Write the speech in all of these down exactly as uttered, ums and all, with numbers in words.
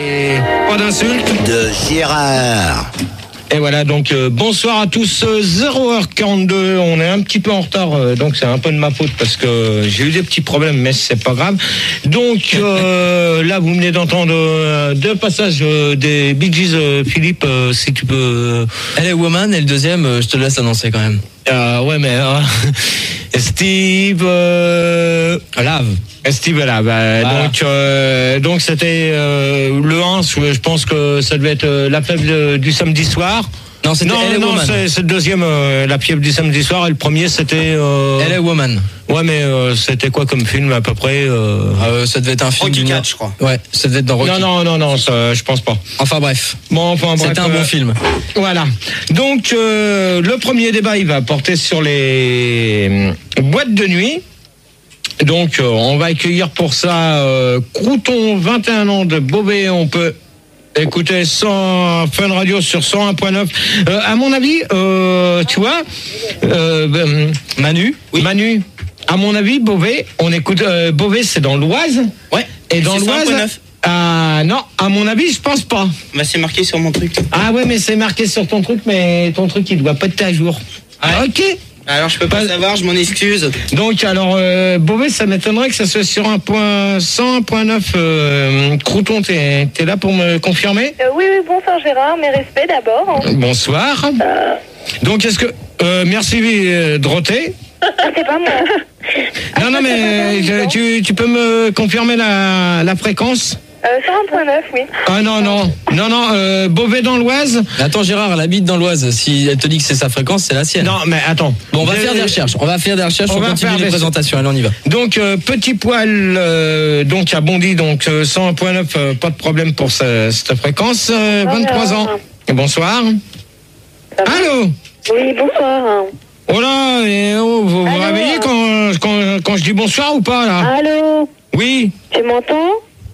Et pas d'insulte de Gérard. Et voilà, donc euh, bonsoir à tous, euh, zéro heure quarante-deux, on est un petit peu en retard, euh, donc c'est un peu de ma faute parce que j'ai eu des petits problèmes, mais c'est pas grave. Donc euh, là, vous venez d'entendre euh, deux passages euh, des Bee Gees, euh, Philippe, euh, si tu peux... Euh... Elle est Woman, et le deuxième, euh, je te laisse annoncer quand même. Euh, ouais, mais... Euh, Steve... Euh... Lave. Steve là, bah, voilà. donc euh, donc c'était euh, le un, je pense que ça devait être euh, la fièvre du samedi soir. Non, c'était non, Elle est non, Woman. c'est, c'est le deuxième, euh, la fièvre du samedi soir, et le premier c'était. Euh... Elle est Woman. Ouais, mais euh, c'était quoi comme film à peu près euh... Euh, ça devait être un film. Rocky du quatre, je crois. Ouais, ça devait être dans Rocky. Non, non, non, non, ça, je pense pas. Enfin bref. Bon, enfin bref. C'était un euh, bon film. Voilà. Donc euh, le premier débat, il va porter sur les euh, boîtes de nuit. Donc, euh, on va accueillir pour ça euh, Crouton, vingt et un ans de Beauvais. On peut écouter cent Fun Radio sur cent un point neuf. Euh, à mon avis, euh, tu vois, euh, euh, Manu oui. Manu, à mon avis, Beauvais, on écoute. Euh, Beauvais, c'est dans l'Oise. Ouais. Et dans c'est l'Oise. Ah non, à mon avis, je pense pas. Bah, c'est marqué sur mon truc. Ah ouais, mais c'est marqué sur ton truc, mais ton truc, il doit pas être à jour. Ah ouais. Ok. Alors je peux pas, pas savoir, je m'en excuse. Donc alors euh, Beauvais, ça m'étonnerait que ça soit sur un point cent un point neuf. Euh, Crouton, t'es, t'es là pour me confirmer? euh, Oui, oui, bonsoir Gérard, mes respects d'abord. Bonsoir. Euh... Donc est-ce que euh, merci euh, Droté. C'est pas moi. Non non mais je, tu, tu peux me confirmer la, la fréquence? Euh, cent un point neuf, oui. Ah non, non, non, non, euh, Beauvais dans l'Oise. Attends Gérard, elle habite dans l'Oise. Si elle te dit que c'est sa fréquence, c'est la sienne. Non, mais attends. Bon, on va faire des recherches. On va faire des recherches. On, on va continue faire les des... présentations. Allez, on y va. Donc euh, Petit Poil, euh, donc à Bondy, donc euh, cent un point neuf, euh, pas de problème pour ce, cette fréquence. Euh, vingt-trois ans. Et bonsoir. Allô. Oui, bonsoir. Oh là, et oh, vous vous réveillez quand, quand, quand je dis bonsoir ou pas là? Allô. Oui. Tu m'entends?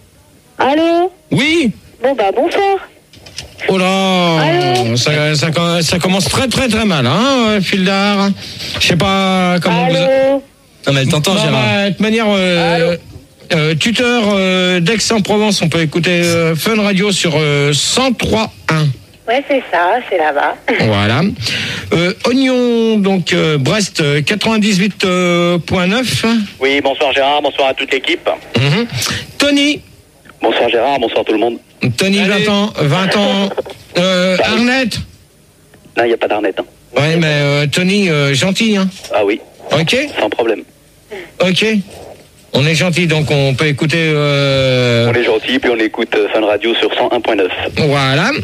Allô? Oui. Bon bah bonsoir. Oh là, ça, ça, ça commence très très très mal, hein, Fildar. Je sais pas comment Allô? vous... Non mais elle t'entend, bah, Gérard. Bah, de toute manière, euh, euh, tuteur euh, d'Aix-en-Provence, on peut écouter euh, Fun Radio sur euh, cent trois point un. Ouais, c'est ça, c'est là-bas. Voilà. Euh, Oignon, donc euh, Brest, quatre-vingt-dix-huit point neuf. Oui, bonsoir Gérard, bonsoir à toute l'équipe. Mm-hmm. Tony. Bonsoir Gérard, bonsoir tout le monde. Tony, vingt ans. vingt ans. Euh, Arnette. Non, il n'y a pas d'Arnette. Hein. Ouais, mais euh, Tony, euh, gentil, hein. Ah oui. Ok. Sans problème. Ok. On est gentil, donc on peut écouter... Euh... On est gentil, puis on écoute Fun Radio sur cent un point neuf. Voilà.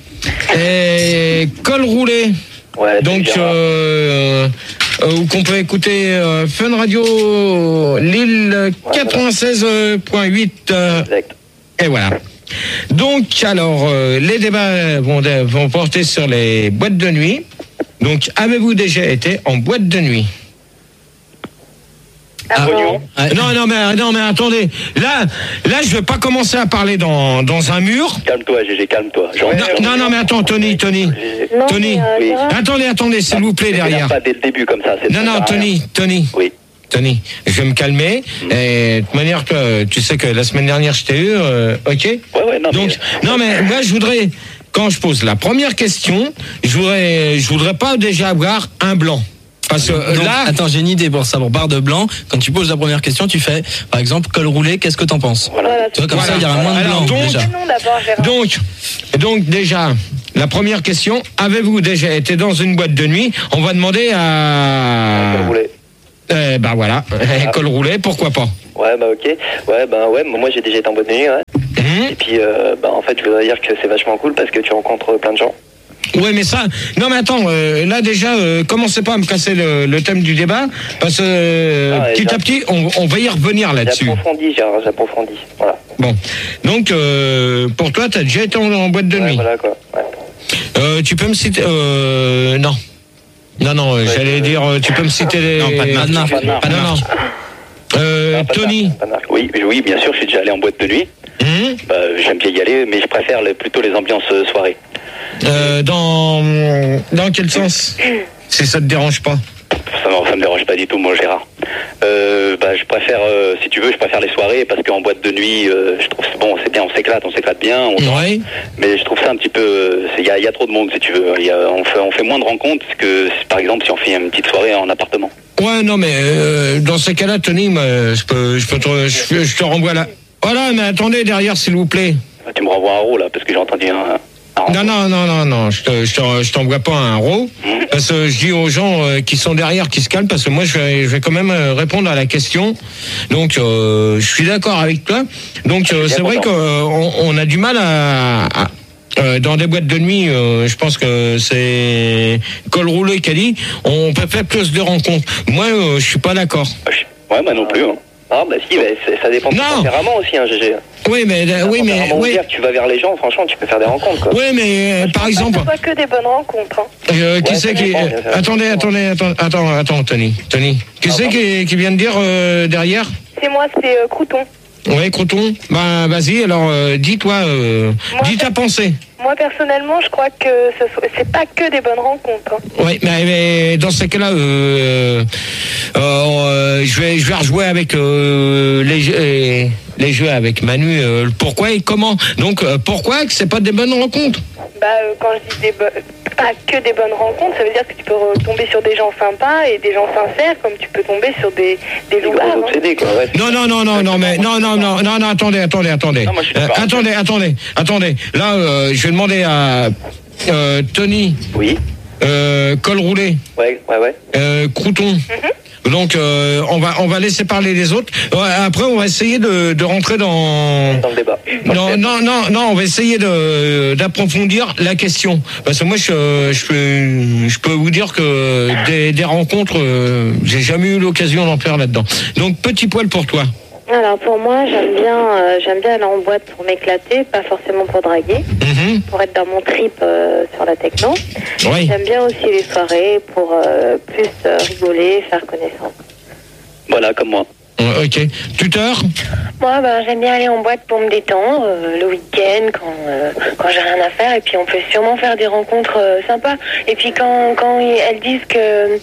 Et Col Roulé. Ouais, donc, euh, euh, qu'on peut écouter euh, Fun Radio Lille quatre-vingt-seize point huit. Euh, exact. Et voilà. Donc, alors, euh, les débats vont, vont porter sur les boîtes de nuit. Donc, avez-vous déjà été en boîte de nuit? Ah bon. Ah, non, non, mais, non, mais attendez. Là, là, je vais pas commencer à parler dans, dans un mur. Calme-toi, Gégé, calme-toi. Non, non, non, mais attends, Tony, Tony. Non, Tony. mais, euh, oui. Attendez, attendez, s'il vous plaît, derrière. Pas dès le début comme ça. C'est non, non, Tony, Tony. Oui. Tony, je vais me calmer. Mmh. Et de toute manière que tu sais que la semaine dernière, je t'ai eu, euh, ok? Ouais, ouais, non, Donc, mais... non, mais moi, je voudrais, quand je pose la première question, je voudrais, je voudrais pas déjà avoir un blanc. Parce que Donc, là. Attends, j'ai une idée pour ça. Pour barre de blanc, quand tu poses la première question, tu fais, par exemple, col roulé, qu'est-ce que t'en penses? Voilà. Tu vois, comme Voilà. ça, il y aura moins de Alors, blanc, donc, déjà. Donc, donc, déjà, la première question, avez-vous déjà été dans une boîte de nuit? On va demander à. Col roulé. Eh ben voilà, ah. Col roulé, pourquoi pas? Ouais, bah ok. Ouais, bah ouais, moi j'ai déjà été en boîte de nuit, ouais. Mmh. Et puis, euh, bah en fait, je voudrais dire que c'est vachement cool parce que tu rencontres plein de gens. Ouais, mais ça, non mais attends, euh, là déjà, euh, commencez pas à me casser le, le thème du débat, parce que euh, ah, petit à petit, on, on va y revenir là-dessus. J'approfondis, j'approfondis, voilà. Bon, donc euh, pour toi, t'as déjà été en, en boîte de ouais, nuit. Voilà quoi. Ouais. Euh, tu peux me citer, euh, non, non, non, ouais, j'allais euh... dire, tu peux me citer les. Non, pas de marque, pas de marque. Non, non. Euh, non, pas Tony. De marque, pas de marque. Oui, oui, bien sûr, je suis déjà allé en boîte de nuit. Mmh. Bah, j'aime bien y aller, mais je préfère les, plutôt les ambiances euh, soirées. Euh, dans dans quel sens? Si ça te dérange pas? Ça, ça me dérange pas du tout, moi, Gérard. Euh, bah, je préfère, euh, si tu veux, je préfère les soirées parce qu'en boîte de nuit, euh, je trouve bon, c'est bien, on s'éclate, on s'éclate bien. On Ouais. Mais je trouve ça un petit peu, il y a, y a trop de monde, si tu veux. Y a, on fait, on fait moins de rencontres que, par exemple, si on fait une petite soirée en appartement. Ouais, non, mais euh, dans ces cas-là, Tony, moi, je peux, je peux te, je, je te renvoie là. Voilà, mais attendez derrière, s'il vous plaît. Tu me renvoies un euro là, parce que j'ai entendu un. un Non, non, non, non, non, je, te, je, te, je t'envoie pas un euro, parce que je dis aux gens euh, qui sont derrière, qui se calment, parce que moi, je vais, je vais quand même euh, répondre à la question. Donc, euh, je suis d'accord avec toi. Donc, euh, c'est vrai qu'on on a du mal à... à Euh, dans des boîtes de nuit, euh, je pense que c'est Col Roulé qui a dit on peut faire plus de rencontres. Moi, euh, je suis pas d'accord. Ouais, moi non plus. Hein. Ah bah si, bah, ça dépend de ton tempérament aussi, hein, G G. Oui, mais euh, oui, mais oui. Dire que tu vas vers les gens, franchement, tu peux faire des rencontres, quoi. Oui, mais euh, par exemple. Pas que des bonnes rencontres. Hein. Euh, qui ouais, c'est qui dépend, euh, attendez, attendez, attends, attends, attends, Tony, Tony. Qui c'est qui, qui vient de dire euh, derrière? C'est moi, c'est euh, Crouton. Oui, Crouton. Bah, vas-y. Alors, euh, dis-toi, euh, dis ta pensée. Moi, personnellement, je crois que ce so- c'est pas que des bonnes rencontres. Hein. Oui, mais, mais dans ces cas-là, euh, euh, euh, je vais, je vais rejouer avec euh, les, jeux, les jeux avec Manu. Euh, pourquoi et comment? Donc, euh, pourquoi que c'est pas des bonnes rencontres? Bah, euh, quand je dis des bo- pas que des bonnes rencontres, ça veut dire que tu peux re- tomber sur des gens sympas et des gens sincères, comme tu peux tomber sur des des loupards. Hein. Obsédés, quoi, ouais. Non, non, non, non, non, mais non, non, non, non, non, attendez, attendez, attendez, Non, moi, je suis Euh, d'accord. attendez, attendez, attendez. Là, euh, je vais demander à euh, Tony, Oui. euh, Col Roulé, Ouais, ouais, ouais. euh, Crouton. Donc, euh, on va, on va laisser parler les autres. Ouais, après, on va essayer de, de rentrer dans. Dans le débat. Non, non, non, non, on va essayer de d'approfondir la question. Parce que moi, je, je, peux, je peux vous dire que des, des rencontres, euh, j'ai jamais eu l'occasion d'en faire là-dedans. Donc, petit poil pour toi. Alors pour moi, j'aime bien, euh, j'aime bien aller en boîte pour m'éclater, pas forcément pour draguer, Mhm. pour être dans mon trip euh, sur la techno. Oui. J'aime bien aussi les soirées pour euh, plus euh, rigoler, faire connaissance. Voilà, comme moi. Euh, Ok. Tuteur? Moi, ben, j'aime bien aller en boîte pour me détendre, euh, le week-end, quand, euh, quand j'ai rien à faire. Et puis, on peut sûrement faire des rencontres euh, sympas. Et puis, quand, quand elles disent que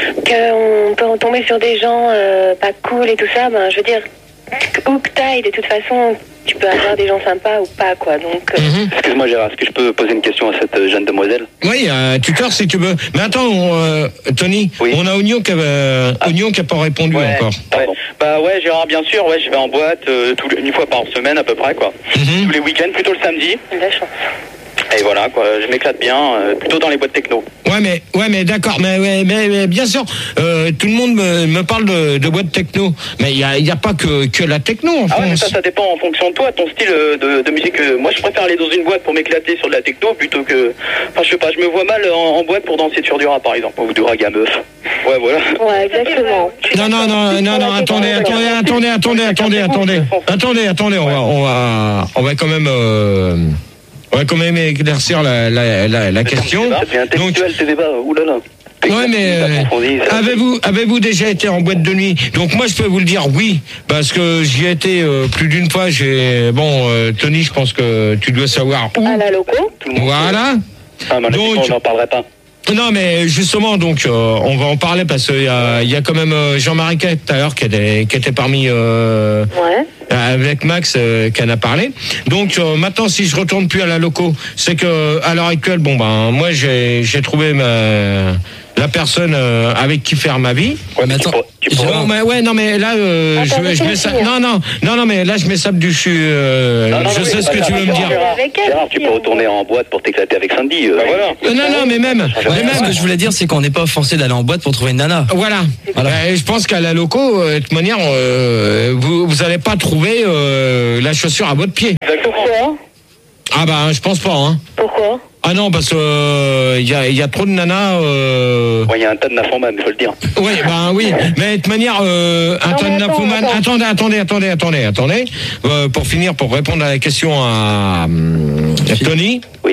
qu'on peut tomber sur des gens euh, pas cool et tout ça, ben, je veux dire, où que t'ailles, de toute façon, tu peux avoir des gens sympas ou pas, quoi. Donc, euh, Mhm. Excuse-moi, Gérard, est-ce que je peux poser une question à cette euh, jeune demoiselle? Oui, euh, tuteur si tu veux. Mais attends, on, euh, Tony, Oui. on a Oignon qui a, euh, Oignon qui a pas répondu Ouais. encore. Pardon. Ouais. Bah ouais, Gérard, bien sûr, ouais, je vais en boîte euh, tous les- une fois par semaine à peu près, quoi. Mhm. Tous les week-ends, plutôt le samedi. j'ai de la chance. Et voilà, quoi, je m'éclate bien, euh, plutôt dans les boîtes techno. Ouais, mais, ouais, mais d'accord, mais, mais, mais, mais bien sûr, euh, tout le monde me, me parle de, de boîte techno, mais il y a, il y a pas que, que la techno en Ah ouais, mais France. ça, ça dépend en fonction de toi, ton style euh, de, de musique. euh, Moi, je préfère aller dans une boîte pour m'éclater sur de la techno plutôt que... Enfin, je sais pas, je me vois mal en, en boîte pour danser sur du rap, par exemple, ou du raga meuf. Ouais, voilà. Ouais, exactement. Non, non, non, non, non, attendez, attendez, attendez, attendez, attendez, attendez, attendez, attendez, on va, on va, on va quand même, euh, on va quand même éclaircir la, la, la, la question. Ça devient intellectuel, tes débats. Oulala. Ouais, mais euh, avez-vous avez-vous déjà été en boîte de nuit? Donc moi je peux vous le dire oui, parce que j'y ai été euh, plus d'une fois. J'ai bon, euh, Tony, je pense que tu dois savoir où. À la loco. Voilà. Ah, mais Donc- on n'en parlerait pas. Non, mais justement, donc, euh, on va en parler parce qu'il y a, il y a quand même euh, Jean-Marie Quet, tout à l'heure qui était, qui était parmi euh, Ouais. avec Max euh, qui en a parlé. Donc euh, maintenant, si je retourne plus à la loco, c'est que à l'heure actuelle, bon ben, moi j'ai j'ai trouvé ma la personne euh, avec qui faire ma vie. Ouais, Mais mais tu attends, pourrais- tu pourrais- Bon, mais ouais, non, mais là, euh, Attends, je, je laisse-moi mets ça. finir. Non, non, non, non, mais là, je mets ça du dessus. Euh, Non, non, je non, sais mais ce que c'est tu pas veux me grave. dire. Avec elle, Gérard, tu aussi, peux on- retourner en boîte pour t'éclater avec Sandy. euh, Bah voilà. Euh, Non, non, mais même, mais Ouais, ce même, que je voulais dire, c'est qu'on n'est pas forcé d'aller en boîte pour trouver une nana. voilà. Voilà. Euh, je pense qu'à la loco, euh, de toute manière, euh, vous vous allez pas trouver euh, la chaussure à votre pied. Pourquoi? Ah bah, je pense pas. Hein. Pourquoi? Ah non, parce que euh, il y a il y a trop de nanas. Euh... Ouais, il y a un tas de nymphomans, il faut le dire. Oui, ben oui, mais de toute manière, euh, un Non, ton mais attends, nymphomane. attends. Attendez, attendez, attendez, attendez, attendez. Euh, pour finir, pour répondre à la question à, hum, à Tony. Oui.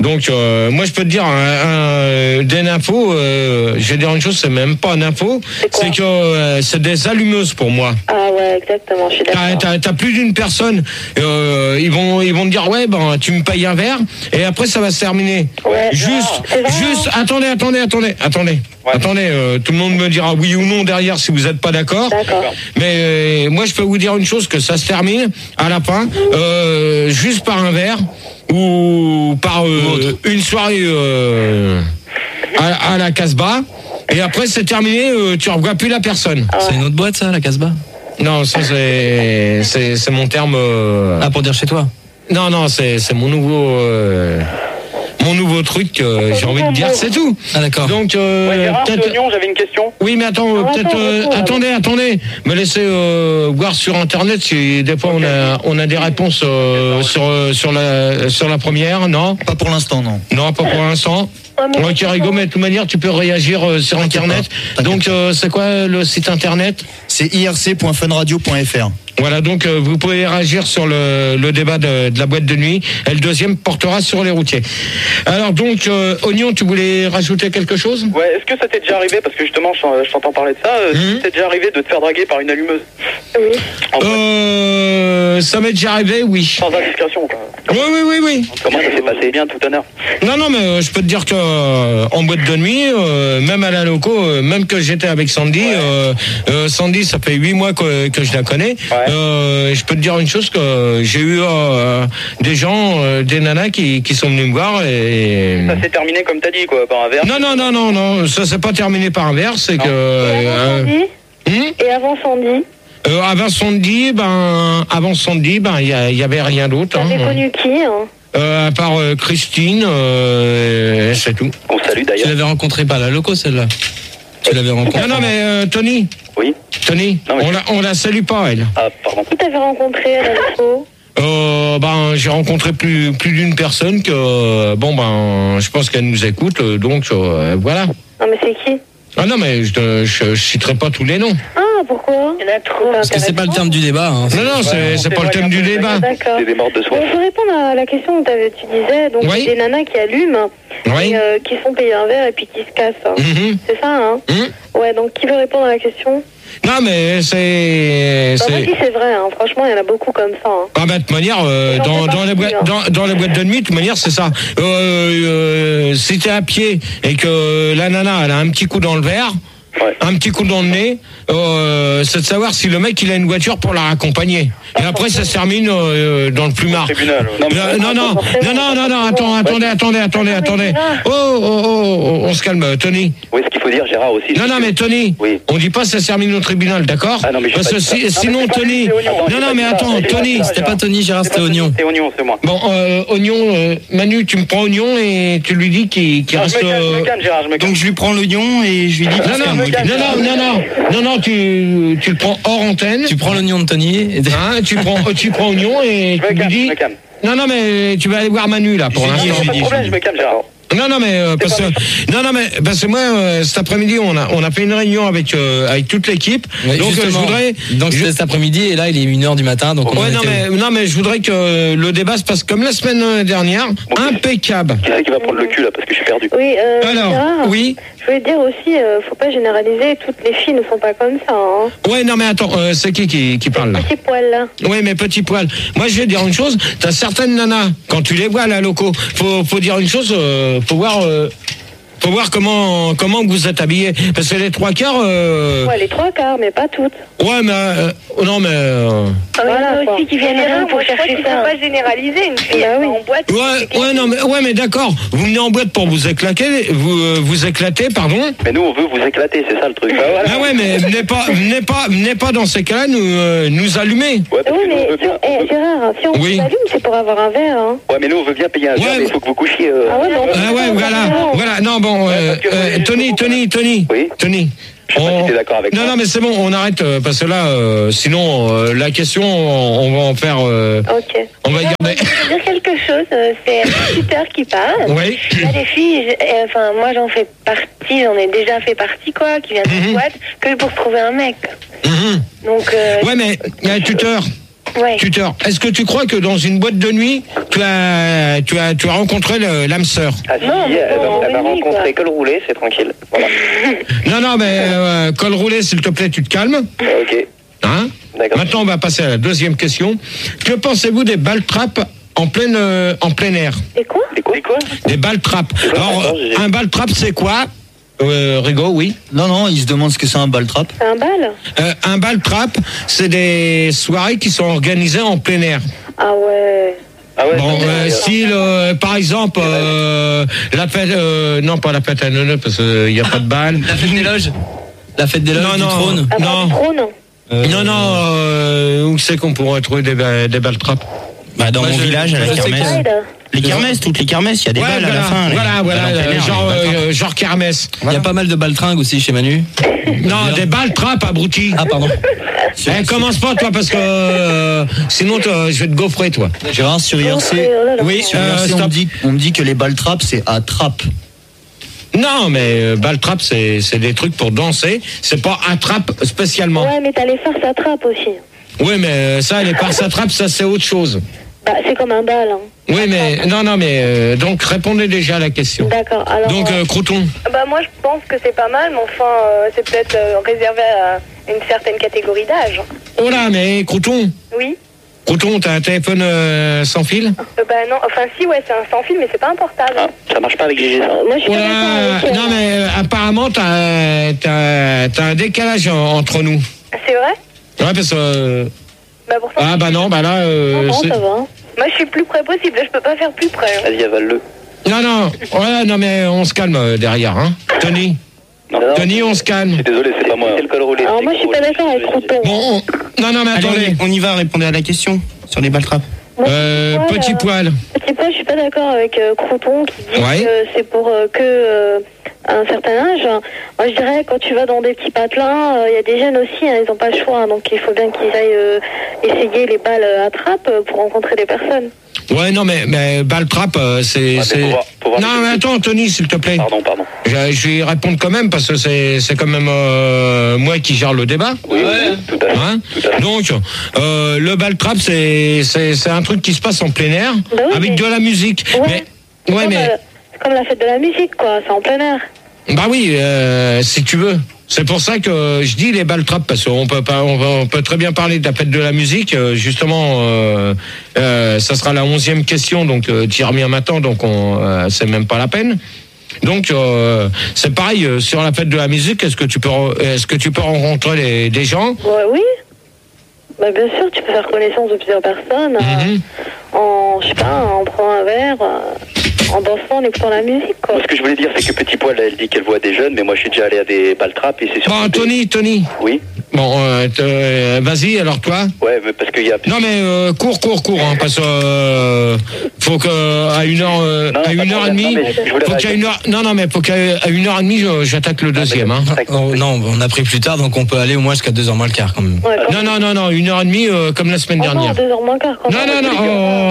Donc, euh, moi, je peux te dire, un, un, des infos, euh, je vais dire une chose, c'est même pas une info, c'est que euh, c'est des allumeuses pour moi. Ah ouais, exactement, je suis d'accord. T'as, t'as, t'as plus d'une personne, euh, ils vont, ils vont te dire, ouais, ben, tu me payes un verre, et après, ça va se terminer. Ouais, juste, c'est vrai, juste, hein. attendez, attendez, attendez, attendez. Ouais. Attendez, euh, tout le monde me dira oui ou non derrière si vous n'êtes pas d'accord. D'accord. Mais euh, moi, je peux vous dire une chose, que ça se termine à la fin, euh, juste par un verre ou par euh, une soirée euh, à, à la Casbah. Et après, c'est terminé, euh, tu ne revois plus la personne. C'est une autre boîte, ça, la Casbah? Non, ça, c'est, c'est, c'est mon terme... Euh... Ah, pour dire chez toi? Non, non, c'est, c'est mon nouveau... Euh... Mon nouveau truc, euh, j'ai envie de dire, c'est tout. Ah, d'accord. Donc, euh, Ouais, Gérard, peut-être... c'est Oignon, j'avais une question. Oui, mais attends, euh, Ah, peut-être... attends, euh, attends, attendez, attendez. Me laissez euh, voir sur Internet si des fois on a, on a des réponses euh, sur, euh, sur, la, sur la première, non? Pas pour l'instant, non. Non, pas pour l'instant. Ouais, mais Ok, Rigo, mais de toute manière, tu peux réagir euh, sur Internet. pas, Donc, euh, c'est quoi le site Internet? C'est i r c point fun radio point f r. Voilà, donc euh, vous pouvez réagir sur le, le débat de, de la boîte de nuit. Et le deuxième portera sur les routiers. Alors donc, euh, Oignon, tu voulais rajouter quelque chose? Ouais, est-ce que ça t'est déjà arrivé, parce que justement, je, je t'entends parler de ça, euh, Mhm. ça t'est déjà arrivé de te faire draguer par une allumeuse? Oui. En boîte, Euh, ça m'est déjà arrivé, oui. sans indiscrétion, quoi. Oui, oui, oui, oui. Comment ça s'est passé? Bien, tout honneur. Non, non, mais euh, je peux te dire que euh, en boîte de nuit, euh, même à la loco, euh, même que j'étais avec Sandy, Ouais. euh, euh, Sandy, ça fait huit mois que, que je la connais. Ouais. Euh, je peux te dire une chose, que j'ai eu euh, des gens, euh, des nanas qui, qui sont venus me voir et... Ça s'est terminé comme t'as dit, quoi, par un verre. Non, non, non, non, non, ça s'est pas terminé par un verre, c'est Non. que... Et avant euh, Sandy hum, Et avant Sandy euh, avant Sandy, ben, avant Sandy, ben, il y, a- il y avait rien d'autre. T'avais hein. connu qui hein Euh, à part euh, Christine, euh, c'est tout. On salue Tu d'ailleurs. l'avais rencontré pas à la loco, celle-là? Tu l'avais rencontré? Non, non, mais euh, Tony, Oui. Tony, Non, mais- on, la, on la salue pas, elle. Ah, pardon. Qui t'avais rencontré à la loco Euh, ben, j'ai rencontré plus, plus d'une personne que, euh, bon, ben, je pense qu'elle nous écoute, euh, donc, euh, voilà. Non, mais c'est qui Ah non, mais je, te- je, je citerai pas tous les noms. Ah, pourquoi Il y en a trop. Parce que c'est pas le terme du débat. Hein. Non, non, c'est, c'est pas le thème du débat. D'accord. C'est des morts de Bon, soif. je vais répondre à la question que t'avais- tu disais. Donc, Oui. des nanas qui allument Oui. et euh, qui sont payées un verre et puis qui se cassent. hein. Mhm. C'est ça, hein Mhm. Ouais, donc qui veut répondre à la question? Non, mais c'est... Bah, moi, c'est... si c'est vrai, hein. Franchement, il y en a beaucoup comme ça. Hein. Ah bah, de toute manière, euh, J'en dans, fais dans, les partie, boîtes, hein. dans, dans les boîtes de nuit, de toute manière, c'est ça. Euh, euh, si t'es à pied et que la nana, elle a un petit coup dans le verre, Ouais. un petit coup dans le nez, euh, c'est de savoir si le mec, il a une voiture pour la raccompagner. Et après, ça se termine euh, dans le plumard. Tribunal. Non, non, non, non, non, non, non, attends, attendez, attendez, attendez, attendez. Oh, oh, oh, oh, on se calme, Tony. Oui, ce qu'il faut dire, Gérard aussi. Non, non, mais Tony, Oui. on dit pas ça se termine au tribunal, d'accord? Ah non, mais j'ai Parce pas que dit ça. si- Non, mais sinon, c'est pas Tony. lui, c'est Oignon. Non, J'ai non, pas mais dit ça. attends, J'ai pas Tony. dit ça. C'était pas Tony, Gérard, c'était Oignon. C'est Oignon, c'est moi. Bon, euh, Oignon, euh, Manu, tu me prends Oignon et tu lui dis qu'il qu'il Non, je reste. me calme, je euh, me calme, Gérard, je me calme. Donc je lui prends l'oignon et je lui dis... Non, non, non, non, non, non, non, non, tu, tu le prends hors antenne. Tu prends l'oignon de Tony. Et... Hein, tu prends, tu prends Oignon et Je me tu lui calme, je dis. me calme. Non, non, mais tu vas aller voir Manu là pour J'ai dit, l'instant. j'ai Pas de problème, je me calme, Gérard. Non, non, mais euh, parce que non, non, mais parce que moi euh, cet après-midi on a on a fait une réunion avec euh, avec toute l'équipe. Ouais, donc euh, je justement. voudrais. Donc je- c'était cet après-midi et là il est une heure du matin. Donc on en Ouais, non était- mais non mais je voudrais que le débat se passe comme la semaine dernière, impeccable. Qui c'est qui va prendre le cul là, parce que je suis perdu. Oui, euh, Alors, Gérard, oui. je voulais dire aussi, euh, faut pas généraliser, toutes les filles ne sont pas comme ça. Hein. Ouais, non mais attends, euh, c'est qui qui qui parle là? Petit poil là. Oui, mais petit poil. Moi, je vais dire une chose. T'as certaines nanas, quand tu les vois à la loco, faut, faut dire une chose, euh, faut voir, euh, faut voir comment, comment vous êtes habillés. Parce que les trois quarts, euh, Ouais, les trois quarts, mais pas toutes. ouais, mais, euh, non, mais, euh, Ah, voilà, quoi. aussi qui viennent rien pour chercher ça. pas généraliser une fille. Bah oui. En boîte. ouais, ouais, non, mais, ouais, mais d'accord. Vous venez en boîte pour vous éclater, vous, euh, vous éclater, pardon. Mais nous, on veut vous éclater, c'est ça le truc. Bah, voilà. Ah ouais, mais venez pas, venez pas, venez pas dans ces cas-là nous, euh, nous allumer. Ouais, parce Oui, que nous, on mais veut si bien. on, eh, Gérard, si on Oui. s'allume, c'est pour avoir un verre. Hein. Ouais, mais nous, on veut bien payer un verre, Ouais, mais il faut que vous couchiez. euh, Ah ouais, non. Ah ouais, voilà, voilà. Non, bon, euh, parce que- euh, Tony, Tony, Tony, Oui. Tony. Je sais pas si t'es d'accord avec non, moi. non, mais c'est bon, on arrête euh, parce que là, euh, sinon, euh, la question, on, on va en faire. euh, Ok. on va y garder. Je veux dire quelque chose, euh, c'est un tuteur qui parle. Oui. Il y a des filles, je- euh, enfin moi j'en fais partie, j'en ai déjà fait partie quoi, qui viennent de Mhm. boîte, que pour trouver un mec. Mhm. Donc euh, Ouais, mais il y a un tuteur. Ouais. Tuteur, est-ce que tu crois que dans une boîte de nuit, tu as, tu as, tu as rencontré le- l'âme sœur? Ah si, Non, mais elle, bon, va- elle va oui, quoi. rencontrer col roulé, c'est tranquille. Voilà. Non, non, mais euh, col roulé, s'il te plaît, tu te calmes. Ok. Hein? D'accord. Maintenant, on va passer à la deuxième question. Que pensez-vous des balles trappes en plein, euh, en plein air? Et quoi? C'est quoi, quoi Des balles trappes. quoi, Alors, attends, j'ai- un balle trappe, c'est quoi? Euh, Rigo, oui. Non, non, il se demande ce que c'est un ball trap. C'est un bal? Euh, un ball trap, c'est des soirées qui sont organisées en plein air. Ah ouais. Ah ouais, Bon, c'est- euh, style, euh, par exemple, euh, la fête, euh, non pas la fête à Neuneu parce qu'il n'y a pas de balle. La fête des loges. La fête des loges Non, du non. trône. Ah, Non. pas trop, non. Euh, Non, non, euh, où c'est qu'on pourrait trouver des, ba- des balles trappes? Bah, dans Moi, mon je- village, à la je sais kermesse. Pride. Les kermesses, toutes les kermesses, il y a des Ouais, balles voilà, à la fin. les- voilà, voilà, balles en plein euh, air, genre, les balles euh, genre kermesse. Il y a pas mal de baltringues aussi chez Manu. Non, des balles trappes, abruti. Ah, pardon. Eh, commence pas, toi, parce que euh, sinon, toi, je vais te gaufrer, toi. trap. Gérard, sur I R C, Oh là là. Oui, sur euh, I R C, on, me stop. dit, on me dit que les balles trap, c'est à trappe. Non, mais euh, balle trappe, c'est c'est des trucs pour danser. C'est pas attrape spécialement. Ouais, mais t'as les farces à trappe aussi. Oui, mais euh, ça, les farces attrape, ça, c'est autre chose. Bah, c'est comme un bal, hein. Oui, mais non, non, mais euh, donc répondez déjà à la question. D'accord, alors... Donc, euh, euh, Crouton. Bah moi je pense que c'est pas mal, mais enfin euh, c'est peut-être euh, réservé à une certaine catégorie d'âge. Oh là, mais Crouton, Oui. Crouton, t'as un téléphone euh, sans fil? Euh, bah non, enfin si ouais c'est un sans fil, mais c'est pas un portable. Ah, ça marche pas avec G G ça. Moi, je suis Oh pas là, d'accord avec... euh, non, mais euh, apparemment, t'as t'as t'as un décalage en- entre nous. C'est vrai? Ouais, parce que. euh, Bah pourtant. Ah, bah non, bah là. euh, Non, non, c'est- ça va. hein. Moi je suis le plus près possible, là je peux pas faire plus près. hein. Vas-y, avale-le. Non, non, ouais, non, mais on se calme euh, derrière, hein. Tony, Non, non, Tony, on se je calme. suis désolé, c'est pas moi. C'est le col roulé. Alors c'est moi, je suis le pas col d'accord roulé. avec Crouton. Bon, on- non, non, mais Allez, attendez. on y, on y va, répondre à la question sur les balles trap. Moi, Euh, Petit petit poil, poil. euh, Petit poil, je suis pas d'accord avec euh, Crouton qui dit Ouais. que c'est pour euh, que euh, à un certain âge. Moi, je dirais quand tu vas dans des petits patelins, il y a des jeunes aussi, hein, ils ont pas le choix, hein, donc il faut bien qu'ils aillent euh, essayer les balles à trappe euh, pour rencontrer des personnes. Ouais, non, mais, mais balle trappe, euh, c'est. Ouais, mais c'est- faut voir- faut voir non, les mais techniques. attends, Tony, s'il te plaît. Pardon, pardon. Je, je vais y répondre quand même parce que c'est c'est quand même euh, moi qui gère le débat. Oui, oui, tout à fait. Hein Tout à fait. Donc, euh, le ball trap, c'est c'est c'est un truc qui se passe en plein air Bah oui, avec mais- de la musique. Ouais. Mais ouais, Comme, mais euh, c'est comme la fête de la musique, quoi, c'est en plein air. bah oui, euh, si tu veux. C'est pour ça que je dis les balles trap parce qu'on peut pas, on, va- on peut très bien parler de la fête de la musique. euh, Justement, euh, euh, ça sera la onzième question, donc euh, tu y reviens maintenant, donc on, euh, c'est même pas la peine. Donc euh, c'est pareil euh, sur la fête de la musique. Est-ce que tu peux, re- est-ce que tu peux rencontrer les- des gens? Ouais, oui. Bah, bien sûr, tu peux faire connaissance de plusieurs personnes euh, Mhm. en, je sais pas, en prenant un verre, euh, en dansant, en écoutant la musique, quoi. Moi, ce que je voulais dire, c'est que Petit Poil, elle dit qu'elle voit des jeunes, mais moi, je suis déjà allé à des balles trap et c'est surtout. Bon, des- Tony, Tony. Oui. Bon, euh, t- euh, vas-y, alors toi. Ouais, mais parce qu'il y a. Non mais euh, cours, cours, cours, hein, parce que euh, faut que à une heure, euh, Non, à pas une de heure et problème. demie, Non, mais je voulais faut qu'à réagir. une heure, non non mais faut qu'à à une heure et demie, je- j'attaque le deuxième. Hein. Oh, non, on a pris plus tard, donc on peut aller au moins jusqu'à deux heures moins le quart quand même. Ouais, quand Non non non non, une heure et demie euh, comme la semaine Encore dernière. deux heures moins quart, quand Non même. non non, oh,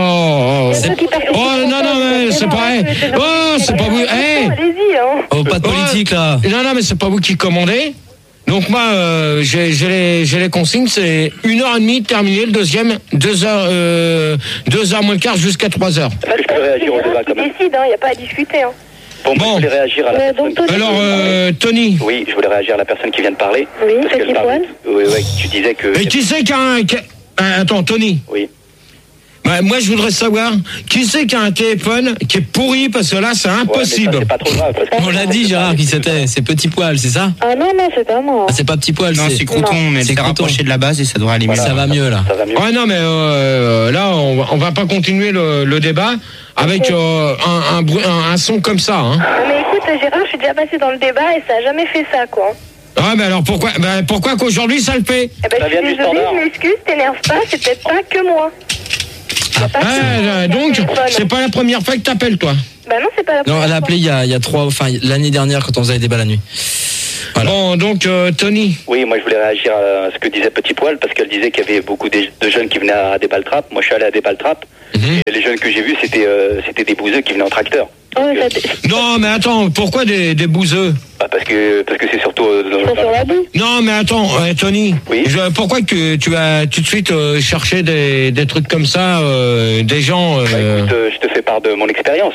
oh, oh, Il y a ceux qui participent oh non non mais c'est pas, oh c'est pas vous, eh, Allez-y, hein. Oh, pas de Ouais. politique là. non non mais c'est pas vous qui commandez. Donc moi, euh, j'ai j'ai les, j'ai les consignes, c'est une heure et demie terminé le deuxième, deux heures, euh, deux heures moins le quart jusqu'à trois heures. Est-ce que je peux réagir au débat qui quand même? décide, hein, y a pas à discuter. Hein. Bon, moi, Bon. je voulais réagir à la Ouais, personne. donc, Tony, Alors euh, Tony, Oui, je voulais réagir à la personne qui vient de parler. Oui, Parce Petit qu'elle parlait- Poil. Oui, oui, tu disais que. mais qui c'est qui a un, qui a- ah, attends Tony. Oui. Bah, moi, je voudrais savoir qui c'est qui a un téléphone qui est pourri parce que là, c'est Ouais, mais ça, impossible. c'est pas trop grave. Parce que- On l'a dit, Gérard, qui c'était. C'est Petit Poil, c'est ça? Ah non, non, c'est pas moi. Ah, c'est pas Petit Poil, Non, c'est c'est. Crouton, mais C'est c'est Crouton. rapproché de la base et ça devrait aller mieux. Voilà. Ça va mieux là. Ça va mieux. Ouais, non, mais euh, là, on va, on va pas continuer le, le débat avec euh, un, un, bruit- un, un son comme ça. Hein. Mais écoute, Gérard, je suis déjà passé dans le débat et ça a jamais fait ça, quoi. Ah, mais alors pourquoi, bah, pourquoi qu'aujourd'hui ça le fait? Eh ben, Ça je suis vient du désolée, standard. je m'excuse, t'énerve pas, c'est peut-être pas que moi. Y a pas que Ah, moi euh, qui a un donc, téléphone. c'est pas la première fois que t'appelles, toi. Bah non, c'est pas la Non, première elle a fois. appelé il y a, il y a trois, enfin l'année dernière quand on faisait des débats la nuit. Voilà. Bon, donc, euh, Tony. Oui, moi je voulais réagir à ce que disait Petit Poil parce qu'elle disait qu'il y avait beaucoup de de jeunes qui venaient à des balles trap. Moi je suis allé à des balles trap Mhm. et les jeunes que j'ai vus c'était euh, c'était des bouseux qui venaient en tracteur. Oh, ça t- Non, mais attends, pourquoi des, des bouseux? Bah, parce que parce que c'est surtout euh, dans- Ils sont sur la boue. Non, mais attends, euh, Tony. Oui. Je- pourquoi que tu as tout de suite euh, cherché des, des trucs comme ça, euh, des gens. Bah, euh, écoute, euh, je te fais part de mon expérience.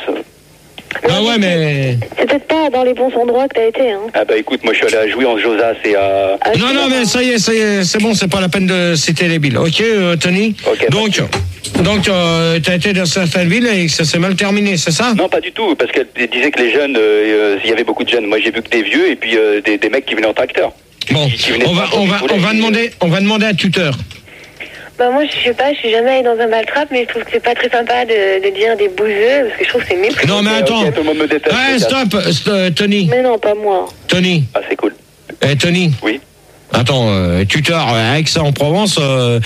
Ah ouais, mais. C'est peut-être pas dans les bons endroits que t'as été, hein. Ah bah écoute, moi je suis allé à jouer en Josas et à... Ah, Non, c'est non, bon. mais ça y est, ça y est, c'est bon, c'est pas la peine de citer les villes. Ok, euh, Tony. Ok, Donc, donc, euh, t'as été dans certaines villes et que ça s'est mal terminé, c'est ça? Non, pas du tout, parce qu'elle disait que les jeunes, euh, euh, il y avait beaucoup de jeunes. Moi j'ai vu que des vieux et puis euh, des, des mecs qui venaient en tracteur. Bon, Qui- qui venaient on va, prendre on du va, poulet, on va qui- demander, on va demander à tuteur. Bah moi je sais pas, je suis jamais allée dans un baltrap, mais je trouve que c'est pas très sympa de, de dire des bouseux, parce que je trouve que c'est méprisant. Non, mais Ok, attends. ok, tout le monde me déteste, Ouais, les gars. stop, stop, Tony, Mais non, pas moi. Tony, Ah c'est cool. eh, Tony. Oui. Attends, euh, tuteur, euh, avec ça en Provence, euh,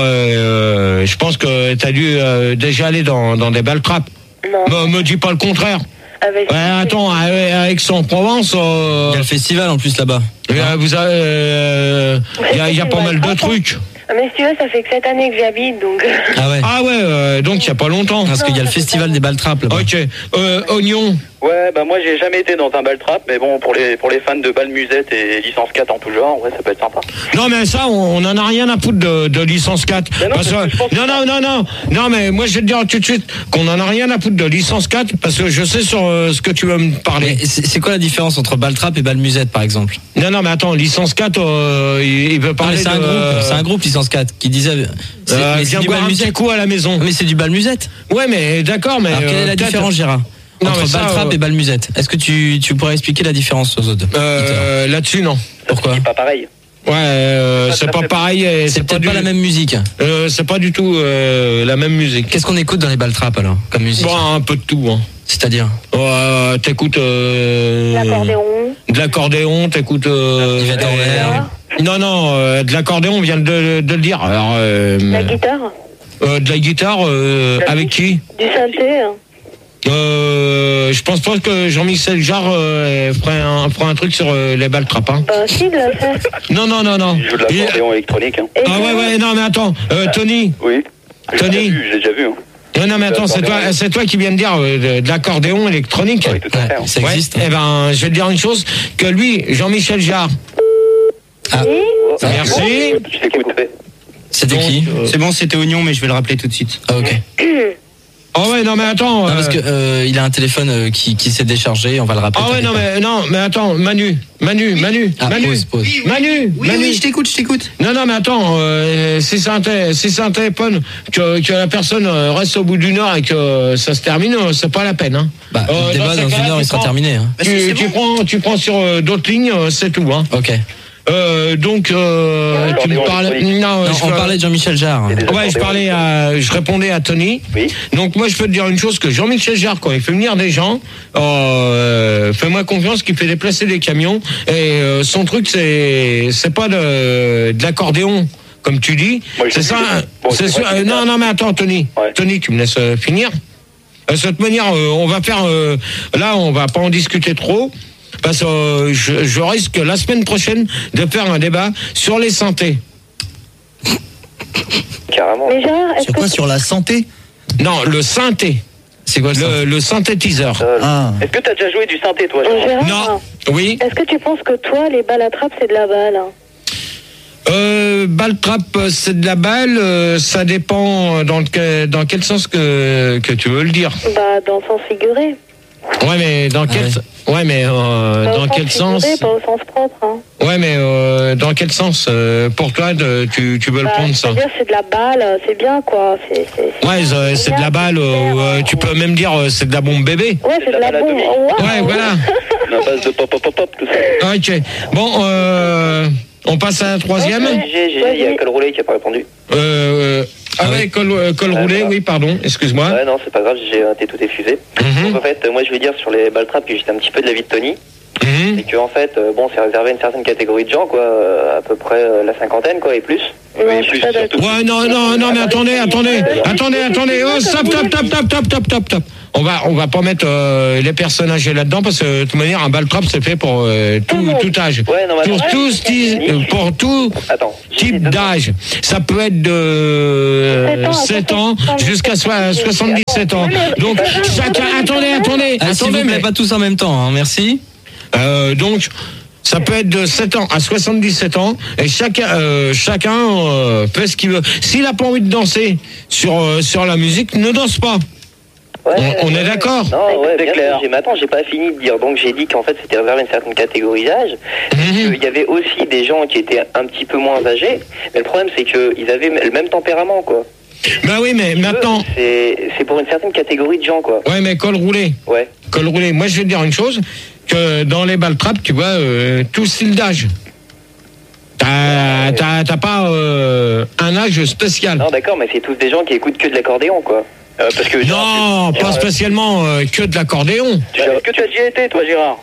euh, je pense que t'as dû euh, déjà aller dans, dans des baltraps. Non. Me, me dis pas le contraire. Ah, bah, si. Ouais, attends, avec ça en Provence, euh, Il y a le festival en plus là-bas. il y a- vous avez, euh, il y a, il y a pas mal de trucs. Ah, mais si tu veux, ça fait que cette année que j'y habite, donc... Ah ouais. Ah ouais, euh, donc il y a pas longtemps. Parce qu'il y a le festival des baltraps là-bas. Ok, euh, oignon. Ouais, bah moi j'ai jamais été dans un bal trap, mais bon, pour les pour les fans de bal musette et licence quatre en tout genre, ouais, ça peut être sympa. Non mais ça, on, on en a rien à foutre de, de licence quatre. Mais non, Parce parce que je pense que- non, non, non, non, non, mais moi je vais te dire tout de suite qu'on en a rien à foutre de licence quatre parce que je sais sur euh, ce que tu veux me parler. Mais c'est c'est quoi la différence entre baltrap et balmusette par exemple? Non, non, mais attends, licence quatre, euh, il, il veut Non, parler mais c'est un de... groupe, c'est un groupe licence quatre qui disait. c'est- Euh, mais c'est viens du boire un petit balmusette. coup à la maison. Mais c'est du balmusette. Ouais, mais d'accord, mais... Alors quelle est euh, la peut-être- différence, Gérard, Non, entre mais ça, baltrap euh, et balmusette? Est-ce que tu, tu pourrais expliquer la différence aux autres? Euh, là-dessus, non. Pourquoi? C'est pas pareil. Ouais, euh, Ça, c'est ça pas fait- pareil. et C'est peut-être du- pas la même musique. Euh, c'est pas du tout euh, la même musique. Qu'est-ce qu'on écoute dans les baltraps alors, comme musique? Bon, un peu de tout. Hein. C'est-à-dire? Ouais, t'écoutes... Euh, L'accordéon. De l'accordéon, t'écoutes... Euh, Yvette euh, Horner. Non, non, euh, de l'accordéon, on vient de, de le dire. Alors, euh, La guitare. euh, de la guitare, euh, avec qui? Du synthé. hein. Euh, je pense pas que Jean-Michel Jarre euh, ferait, un, ferait un truc sur euh, les baltraps. Hein. Bah si, il l'a fait. Non, non, non, non. Il joue de Il- l'accordéon électronique. Hein. Et Ah ouais, ouais, non, mais attends, euh, Tony. Oui. J'ai Tony. déjà vu, j'ai déjà vu. Hein. Non, non, mais attends, c'est toi, c'est toi qui viens de dire euh, de, de l'accordéon électronique. Oui, tout à fait. Ouais, hein. ça Ouais, existe. eh ben, je vais te dire une chose, que lui, Jean-Michel Jarre, Ah, Oh, merci. Je t'ai coupé. c'était Donc, qui? euh, C'est bon, c'était Oignon, mais je vais le rappeler tout de suite. Ah, ok. Oh ouais, non, mais attends. Non, parce euh, que euh, il a un téléphone euh, qui, qui s'est déchargé, on va le rappeler. Ah ouais, non, t'inquiète mais, non, mais attends, Manu, Manu, Manu, Ah, Manu, pause, pause. Manu, Oui, Manu. oui, je t'écoute, je t'écoute. Non, non, mais attends, euh, si c'est un, té- si c'est un téléphone, que, que la personne euh, reste au bout d'une heure et que ça se termine, euh, c'est pas la peine. Hein. pas. Bah, Euh, le débat dans ces dans cas-là, une heure tu il sera prends- terminé. Hein. Bah, c'est- Tu, c'est tu bon. prends, tu prends sur euh, d'autres lignes, euh, c'est tout. Hein. Ok. Euh, donc, euh, tu me L'accordéon parles. électronique. Non, Non, je on par- parlait de Jean-Michel Jarre. Et des Ouais, je accordéons parlais à, je répondais à Tony. Oui. Donc moi je peux te dire une chose, que Jean-Michel Jarre, quand il fait venir des gens, euh, fais-moi confiance qu'il fait déplacer des camions et euh, son truc c'est c'est pas de, de l'accordéon comme tu dis, Moi, je c'est l'ai ça. vu. Bon, c'est c'est sûr- vrai que euh, c'est non ça. non mais attends Tony, Ouais. Tony tu me laisses euh, finir. De cette manière, euh, on va faire euh, là on va pas en discuter trop. Parce que euh, je, je risque la semaine prochaine de faire un débat sur les synthés. Carrément. Mais Gérard, est-ce Sur que quoi? Sur la santé? Non, le synthé. C'est quoi ça? Le, le synthétiseur. Euh, Ah. Est-ce que t'as déjà joué du synthé, toi, Euh, Gérard Gérard, Non. Oui. est-ce que tu penses que toi, les balles à trappe, c'est de la balle hein? Euh, balle trap, c'est de la balle. euh, ça dépend dans, le, dans quel sens que, que tu veux le dire. Bah, dans le sens figuré. Ouais, mais dans quel, ouais, mais euh, Pas au dans quel figuré, sens? Pas au sens propre. Hein. Ouais, mais euh, dans quel sens euh, pour toi de, tu, tu veux le Bah, prendre ça? c'est-à-dire, c'est de la balle, c'est bien, quoi. C'est, c'est, c'est Ouais, bien, c'est c'est de la bien, balle. c'est euh, super, euh, hein. tu peux même dire euh, c'est de la bombe bébé. Ouais, c'est de la balle bombe. atomique. Oh, wow. Ouais, voilà. La base de pop, pop, pop, pop, tout ça. Ok. Bon, euh, on passe à la troisième. Ok. J'ai, j'ai, il y a Col Roulé qui a pas répondu. Euh, ah Ah ouais, oui. col, euh, col Ouais, roulé, voilà. oui, pardon, excuse-moi. Ouais, non, c'est pas grave, j'ai raté tout effusé. Mhm, Donc, en fait, euh, moi, je vais dire sur les ball traps que j'étais un petit peu de l'avis de Tony. mhm. C'est que, en fait, euh, bon, c'est réservé à une certaine catégorie de gens, quoi, euh, à peu près euh, la cinquantaine, quoi, et plus. Non, Et je suis plus, pas surtout. d'accord. Ouais, non, non, non, mais attendez, attendez, attendez, attendez, oh, stop, stop, stop, stop, stop, stop, stop, stop. on va on va pas mettre euh, les personnes âgées là-dedans parce que de toute manière un ball trap c'est fait pour euh, tout, tout âge. Ouais, normalement. Pour tout sti- pour tout Attends. type d'âge. Ça peut être de sept ans jusqu'à soi- soixante-dix-sept ans. Donc chacun attendez attendez Ah, s'il attendez vous plaît, mais pas tous en même temps, hein, merci. euh, donc ça peut être de sept ans à soixante-dix-sept ans et chacun euh, chacun euh, fait ce qu'il veut. S'il a pas envie de danser sur euh, sur la musique, ne danse pas. Ouais, On, on ouais, est d'accord. Non, ouais, C'est bien clair. sûr. J'ai, mais attends, j'ai pas fini de dire. Donc j'ai dit qu'en fait c'était réservé à une certaine catégorie d'âge. Mhm. Il y avait aussi des gens qui étaient un petit peu moins âgés. Mais le problème c'est qu'ils avaient le même tempérament, quoi. Bah oui, mais maintenant, C'est, c'est pour une certaine catégorie de gens, quoi. ouais, mais col roulé, Ouais. col roulé. Moi, je vais te dire une chose, que dans les ball traps, tu vois, euh, tout style d'âge. T'as, t'as, t'as pas euh, un âge spécial. Non, d'accord, mais c'est tous des gens qui écoutent que de l'accordéon, quoi. Euh, parce que Non, pas spécialement euh, que de l'accordéon. Tu- Est-ce que tu as déjà été, toi, Gérard?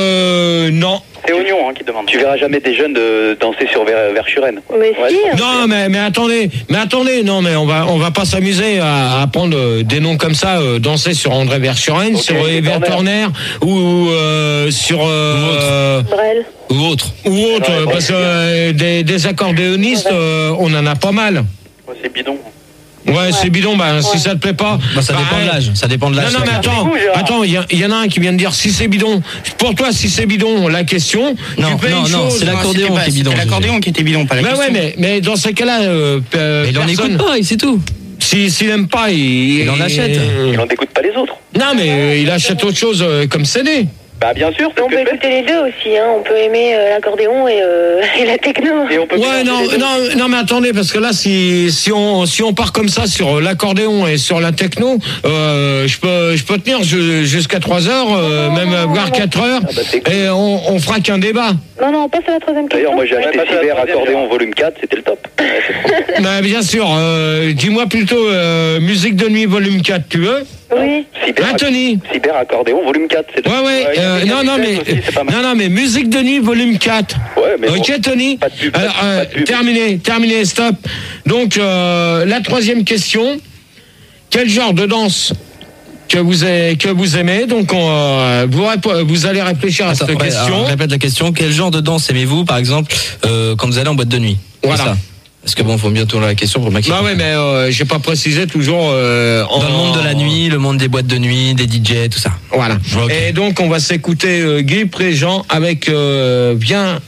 Euh, non. C'est Oignon hein, qui demande. tu verras jamais des jeunes de danser sur Ver- Verschuren. Mais Ouais. si. Non, mais, mais attendez, mais attendez, non, mais on va, on va pas s'amuser à, à prendre euh, des noms comme ça, euh, danser sur André Verschuren, Ok, sur c'est Evert Turner, ou euh, sur euh, Brel. Ou autre. ou autre, Ouais, parce ouais, que euh, des, des accordéonistes, euh, on en a pas mal. Ouais, c'est bidon. Ouais, c'est bidon, bah, si ça te plaît pas. Bah, ça bah, dépend de l'âge. Ça dépend de Non, l'âge. non, mais attends, Vous, Gérard. attends, il y, a- il y en a un qui vient de dire si c'est bidon. Pour toi, si c'est bidon, la question, Non, tu fais non, une non, chose. c'est l'accordéon C'était pas- qui est bidon. c'était l'accordéon qui était bidon, pas la Mais question. ouais, mais, mais dans ces cas-là, euh, euh, Mais il en personne, écoute pas, et c'est tout. si, s'il aime pas, il, Il en achète. euh, Il n'en écoute pas les autres. non, mais euh, il achète autre chose euh, comme C D. Bah, bien sûr, c'est On ce peut que je fais. écouter les deux aussi, hein. On peut aimer euh, l'accordéon et, euh, et la techno. Et on peut Ouais, mélanger non, les deux. non, non, mais attendez, parce que là, si, si on, si on part comme ça sur l'accordéon et sur la techno, euh, je peux, je peux tenir ju- jusqu'à trois heures, euh, même euh, voire quatre heures, Ah bah, c'est cool. et on, on fera qu'un débat. Non, non, on passe à la troisième question. D'ailleurs, moi j'ai acheté Ouais, passe à la Cyber troisième, Accordéon Gérard. volume quatre, c'était le top. Ouais, c'est trop. Bah, bien sûr, euh, dis-moi plutôt euh, musique de nuit volume quatre, tu veux? Oui. Cyber, Hein, Tony? Cyber Accordéon volume quatre, c'est le Ouais, ouais, Ouais, il y a euh, des non, non, mais, aussi, c'est pas mal. non, non, mais musique de nuit volume quatre. Ouais, mais bon. Ok, Tony? Pas de pub, pas de Alors, pub, euh, pas de pub. terminé, terminé, stop. Donc, euh, la troisième question. Quel genre de danse que vous, a- que vous aimez? Donc, on, euh, vous, répo- vous allez réfléchir à Attends, cette ouais, question. alors, répète la question. Quel genre de danse aimez-vous, par exemple, euh, quand vous allez en boîte de nuit? Voilà. C'est ça. Parce que bon, faut bien tourner la question pour Maxime. Bah ouais, mais euh, j'ai pas précisé toujours. Euh, en- Dans le monde de la nuit, le monde des boîtes de nuit, des D J, tout ça. Voilà. Ok. Et donc, on va s'écouter euh, Guy Préjean avec euh, Viens,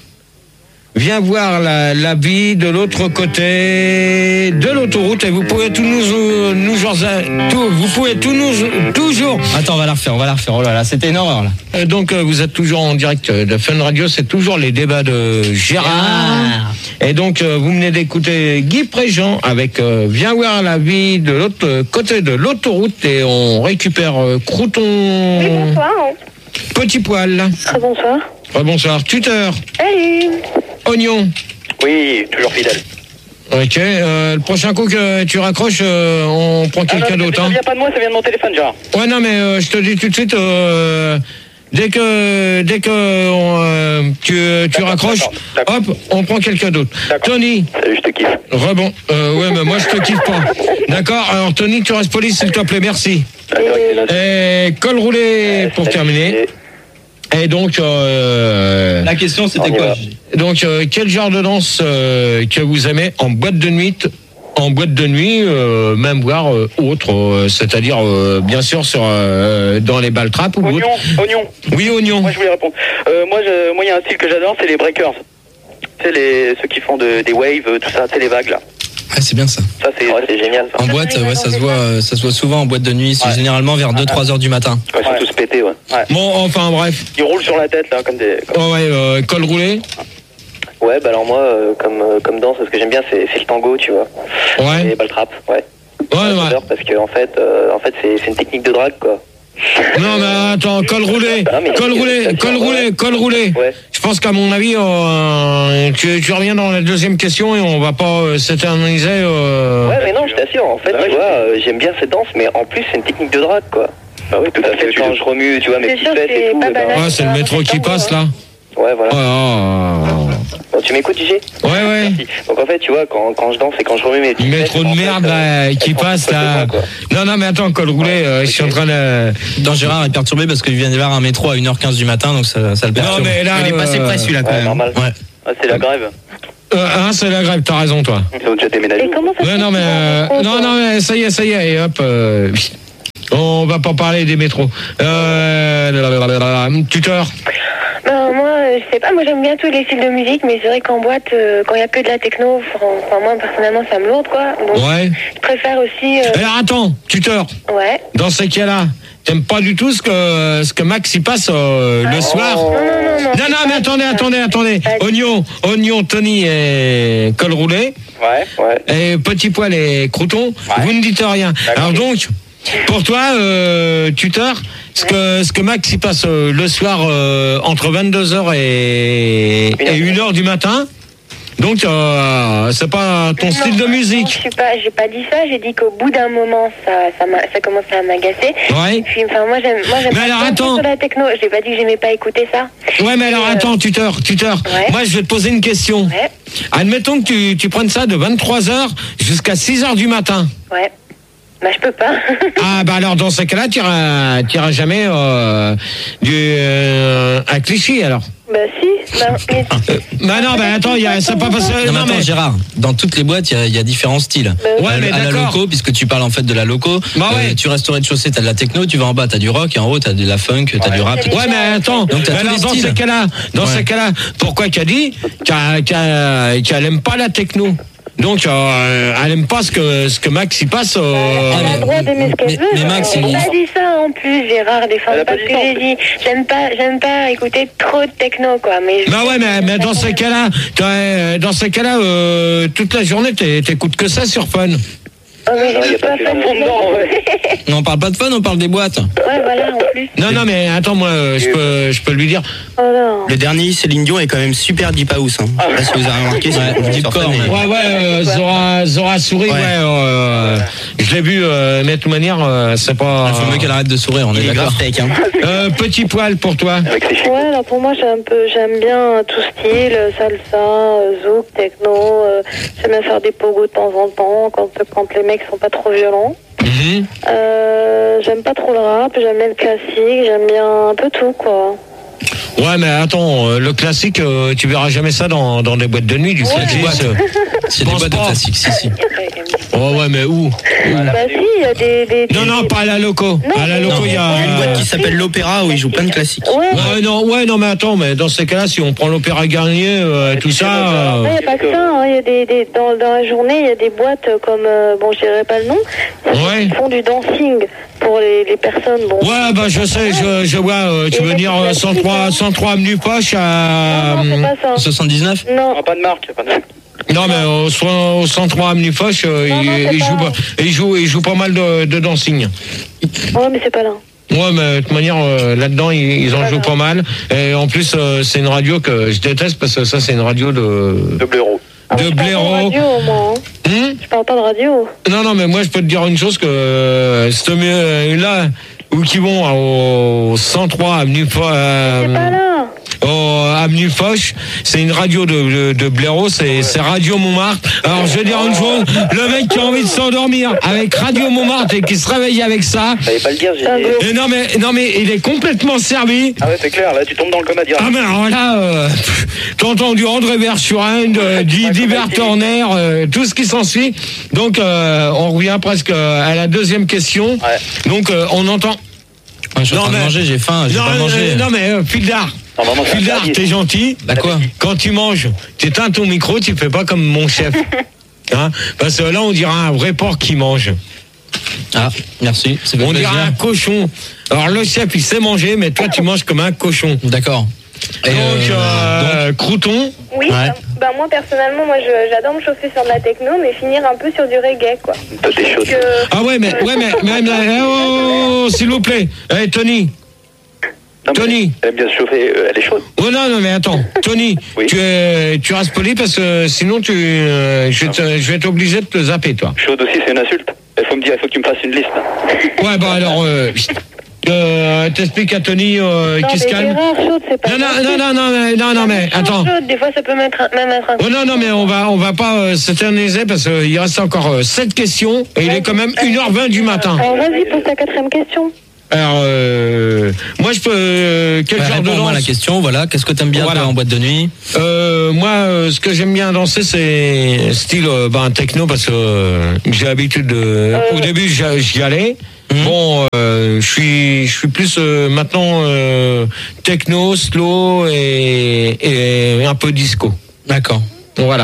viens voir la, la vie de l'autre côté de l'autoroute. Et vous pouvez tout nous, nous genre, tout, vous pouvez tout nous, toujours. Attends, on va la refaire, on va la refaire. Oh là là, c'était une horreur là. Euh, Donc, euh, vous êtes toujours en direct de Fun Radio. C'est toujours les débats de Gérard. Gérard. Et donc, euh, vous venez d'écouter Guy Préjean avec euh, Viens voir la vie de l'autre côté de l'autoroute. Et on récupère euh, Oui, Crouton, bonsoir. Petit Poil. Très bonsoir. Oh, bonsoir, tuteur, Salut. oignon. Oui, toujours fidèle. Ok, euh, le prochain coup que tu raccroches, euh, on prend Ah, non, quelqu'un mais d'autre. ça Hein. vient pas de moi, ça vient de mon téléphone, Gérard. Ouais, non, mais euh, je te dis tout de suite, euh, dès que dès que on, euh, tu, tu D'accord, raccroches, d'accord, d'accord. hop, on prend quelqu'un d'autre. D'accord. Tony, Salut, je te kiffe. rebond. Euh, ouais, mais moi je te kiffe pas. D'accord. Alors Tony, tu restes poli, s'il te plaît, merci. D'accord, excellent. Et col roulé pour Salut, terminer. Et donc, euh, La question, c'était On y quoi va. Gigi? donc euh, quel genre de danse euh, que vous aimez en boîte de nuit? En boîte de nuit, euh, même voire euh, autre, euh, c'est-à-dire euh, bien sûr sur euh, dans les ball traps ou Oignon, autre. oignon. Oui, oignon. Moi, je voulais répondre. Euh, moi, je- moi, il y a un style que j'adore, c'est les breakers. Tu sais, les, ceux qui font de- des waves, euh, tout ça, tu sais, les vagues, là. Ah, c'est bien ça. Ça, c'est Ouais, c'est génial ça. En boîte, ouais, ça se voit, euh, ça se voit souvent en boîte de nuit. C'est Ouais. généralement vers deux trois heures du matin. Ouais, ils sont tous pétés, ouais. Bon, enfin bref. Ils roulent sur la tête, là, comme des... comme- Oh, ouais, euh, col roulé. Ouais, bah alors moi, euh, comme, euh, comme danse, ce que j'aime bien, c'est c'est le tango, tu vois. Ouais. Et ball trap, ouais. Ouais, ouais. J'adore parce que en fait, euh, en fait, c'est c'est une technique de drague, quoi. Non, mais attends, col roulé, Ah, mais- col roulé, col roulé, col roulé. Ouais. Je pense qu'à mon avis, euh, tu, tu reviens dans la deuxième question et on va pas euh, s'éterniser. Euh... Ouais, mais non, je t'assure, en fait, Bah tu ouais, vois, euh, j'aime bien cette danse, mais en plus, c'est une technique de drague, quoi. Bah oui, tout à Parce fait. que quand je remue, tu vois, mes C'est petites sûr, fesses et c'est tout, pas eh ben, banal. Ouais, c'est le métro qui passe là. ouais, voilà. Oh, oh, oh. Bon, tu m'écoutes, J G? Ouais, ouais. Merci. Donc en fait, tu vois, quand, quand je danse et quand je remets mes petites Métro de fesses, en merde fait, là, euh, qui elles font passe tout là. simplement, quoi. Non, non, mais attends, col roulé, Ouais, euh, ok. je suis en train de. Dans Gérard est perturbé parce qu'il vient d'y avoir un métro à une heure quinze du matin, donc ça, ça le perturbe. Non, mais là. Il est passé euh, près celui-là quand Ouais, même. normal. Ouais. Ah, c'est la grève. Euh, hein, c'est la grève, t'as raison, toi. Ils ont déjà déménagé. Et comment ça se Ouais, fait non, que mais. tu euh, vas au non, métro, non, mais ça y est, ça y est, et hop. euh, on va pas parler des métros. Euh. lalalala, tuteur. Ben, moi, euh, je sais pas, moi j'aime bien tous les styles de musique, mais c'est vrai qu'en boîte, euh, quand il y a que de la techno, enfin moi personnellement ça me lourde quoi. Donc Ouais. je préfère aussi. euh, Alors attends, tuteur. Ouais. Dans ces cas-là, t'aimes pas du tout ce que ce que Max y passe euh, le soir. Non, non, non, non. Non, non, mais attendez, attendez, attendez. Oignon, oignon, Tony et col roulé. Ouais, ouais. Et petit poil et crouton. Vous ne dites rien. Alors donc, pour toi, euh, tuteur, ce que ce que Max y passe euh, le soir euh, entre vingt-deux heures et, et une heure du matin. Donc, euh, c'est pas ton Non, style de non, musique. je suis pas, j'ai pas dit ça. J'ai dit qu'au bout d'un moment, ça, ça, m'a, ça commence à m'agacer. Ouais. Puis, enfin, moi, j'aime, moi, j'aime Mais pas alors, danser attends. sur la techno. J'ai pas dit que j'aimais pas écouter ça. Ouais, mais alors Euh, attends, tuteur, tuteur. Ouais. Moi, je vais te poser une question. Ouais, Admettons que tu, tu prennes ça de vingt-trois heures jusqu'à six heures du matin. ouais. Bah, je peux pas. Ah, bah alors, dans ce cas-là, tu iras, tu iras jamais euh, du, euh, à Clichy, alors. Bah si. Bah, mais- Euh, bah non, bah attends, il y a, c'est pas parce que. Non, mais Non, attends, mais. Gérard, dans toutes les boîtes, il y a- il y, a différents styles. Bah, Ouais, à, mais à la d'accord. loco, puisque tu parles en fait de la loco. Bah ouais. tu restes au rez-de-chaussée, t'as de la techno, tu vas en bas, t'as du rock, et en haut, t'as de la funk, t'as du rap. Ouais, mais attends. Donc, t'as Mais tous alors, les dans styles. ces cas-là, dans Ouais. ces cas-là, pourquoi qu'elle dit qu'elle, qu'elle, qu'elle aime pas la techno? Donc, euh, elle aime pas ce que, ce que Max y passe. euh, Ah, Elle a mais- le droit d'aimer ce qu'elle mais- veut. mais Max, J'ai il- pas dit ça en plus, Gérard. Défends Elle a pas pas ce dit que ça, en j'ai plus. dit. J'aime pas, j'aime pas écouter trop de techno, quoi. Mais Bah ouais, mais, mais dans ces cas-là, t'as, euh, dans ces cas-là, euh, toute la journée, t'é- t'écoutes que ça sur Fun. Oh, mais Non, y a j'écoute pas pas que fan dans le de monde, non, ouais. Non, on parle pas de fun, on parle des boîtes. Ouais, voilà, en plus. Non, non, mais attends, moi, euh, je peux, je peux lui dire. Oh non. Le dernier Céline Dion est quand même super deep house. Hein. Je sais pas si vous avez remarqué. Ouais, c'est deep sur core, scène, même. mais- Ouais, ouais, euh, Zora, Zora sourit, ouais. Ouais. euh, je l'ai vu, euh, mais de toute manière, euh, c'est pas. Il faut mieux qu'elle arrête de sourire, on est Il est d'accord. grave tech. Hein. Euh, petit poil pour toi. Avec ses chiens. Ouais, alors pour moi, j'aime un peu, j'aime bien tout style, euh, salsa, euh, zouk, techno. euh, j'aime bien faire des pogos de temps en temps quand, quand les mecs sont pas trop violents. Mhm. Euh, j'aime pas trop le rap, j'aime bien le classique, j'aime bien un peu tout, quoi. Ouais, mais attends, euh, le classique, euh, tu verras jamais ça dans, dans des boîtes de nuit, du classique. euh. C'est des pense boîtes de pas. classiques, si, si. Oh, ouais, mais où? Bah si, il y a des... des, Non, non, pas à la loco. Non, À la loco, non. il y a. Il y a une boîte qui s'appelle l'Opéra où ils jouent plein de classiques. Ouais, Ouais, non, ouais, non, mais attends, mais dans ces cas-là, si on prend l'Opéra Garnier, euh, tout ça. il euh, n'y a pas que ça, hein, il y a des, des, dans, dans la journée, il y a des boîtes comme, euh, bon, je dirais pas le nom, Ouais. qui font du dancing pour les, les personnes, bon. Ouais, bah je sais, je, je vois, euh, tu Et veux les dire euh, classiques, cent trois, hein. cent trois avenue Poche à. Non, non, c'est pas ça. soixante-dix-neuf Non, Non, pas de marque. Pas de marque. Non, mais au, so- au cent trois avenue Foch, euh, Non, il, non, c'est il pas- joue pas, il joue, il joue pas mal de, de dancing. ouais, mais c'est pas là. Ouais, mais de toute manière, euh, là-dedans, ils, ils en Voilà. jouent pas mal. Et en plus, euh, c'est une radio que je déteste parce que ça, c'est une radio de, De blaireau. Ah, de je parle pas de blaireau. radio, moi. Hein. Hum Je parle pas de radio. non, non, mais moi, je peux te dire une chose que euh, cette euh, là où qui vont au cent trois avenue Foch. C'est pas là. Au avenue Foch, c'est une radio de, de, de blaireau, c'est c'est Radio Montmartre. Alors je vais dire une chose, le mec qui a envie de s'endormir avec Radio Montmartre et qui se réveille avec ça, Fallait pas le dire, j'ai Un dit. gros- et non mais non mais il est complètement servi. Ah ouais, c'est clair, là tu tombes dans le coma direct. Ah mais alors là, euh, pff, t'entends du André Verschuren, de- du Divert Turner, euh, tout ce qui s'ensuit. Donc euh, on revient presque à la deuxième question. Ouais. Donc euh, on entend. Je suis en Non, train de mais- manger, j'ai faim, j'ai Non, pas euh, mangé. non mais euh, Fildar, Non, vraiment, c'est Fildar, interdit. t'es gentil. Bah quoi? Quand tu manges, tu éteins ton micro, tu fais pas comme mon chef. Hein, parce que là, on dirait un vrai porc qui mange. Ah, merci, ça fait On plaisir. dirait un cochon. Alors le chef, il sait manger, mais toi, tu manges comme un cochon. D'accord. Et, Donc, euh, euh, crouton. Oui, Ouais. bah, bah, moi personnellement, moi je- j'adore me chauffer sur de la techno, mais finir un peu sur du reggae, quoi. Toi, t'es chaud. Que... Ah ouais, mais, ouais, mais, mais, mais, eh, oh, oh, oh, s'il vous plaît. Eh, Tony. Non, mais Tony. Elle aime bien se chauffer, euh, elle est chaude. Oh non, non, mais attends. Tony, Oui. tu, es, tu restes poli parce que sinon, tu, euh, je, vais te- je vais être obligé de te zapper, toi. Chaude aussi, c'est une insulte. Il faut me dire, il faut que tu me fasses une liste. Ouais, bah alors, euh, Euh, T'expliques à Tony euh, Non, qui se mais calme. Gérard, chaude, c'est pas Non, non, possible. non, non, non, mais, non, non, mais attends. Chaude, des fois, ça peut mettre un- même être un... Oh non, non, mais on va, on va pas euh, s'éterniser parce qu'il reste encore euh, sept questions et il est quand même une heure vingt du matin. Alors, vas-y, pose ta quatrième question. Alors, euh, moi, je peux. Euh, quel Bah, genre de réponds-moi à la danse question, voilà. Qu'est-ce que t'aimes bien Voilà. toi, en boîte de nuit? euh, Moi, euh, ce que j'aime bien danser, c'est style euh, bah, un techno parce que euh, j'ai l'habitude de. Euh. Au début, j'y j'y allais. Mhm. Bon, euh, je suis, je suis plus euh, maintenant euh, techno, slow et, et un peu disco. D'accord. Voilà.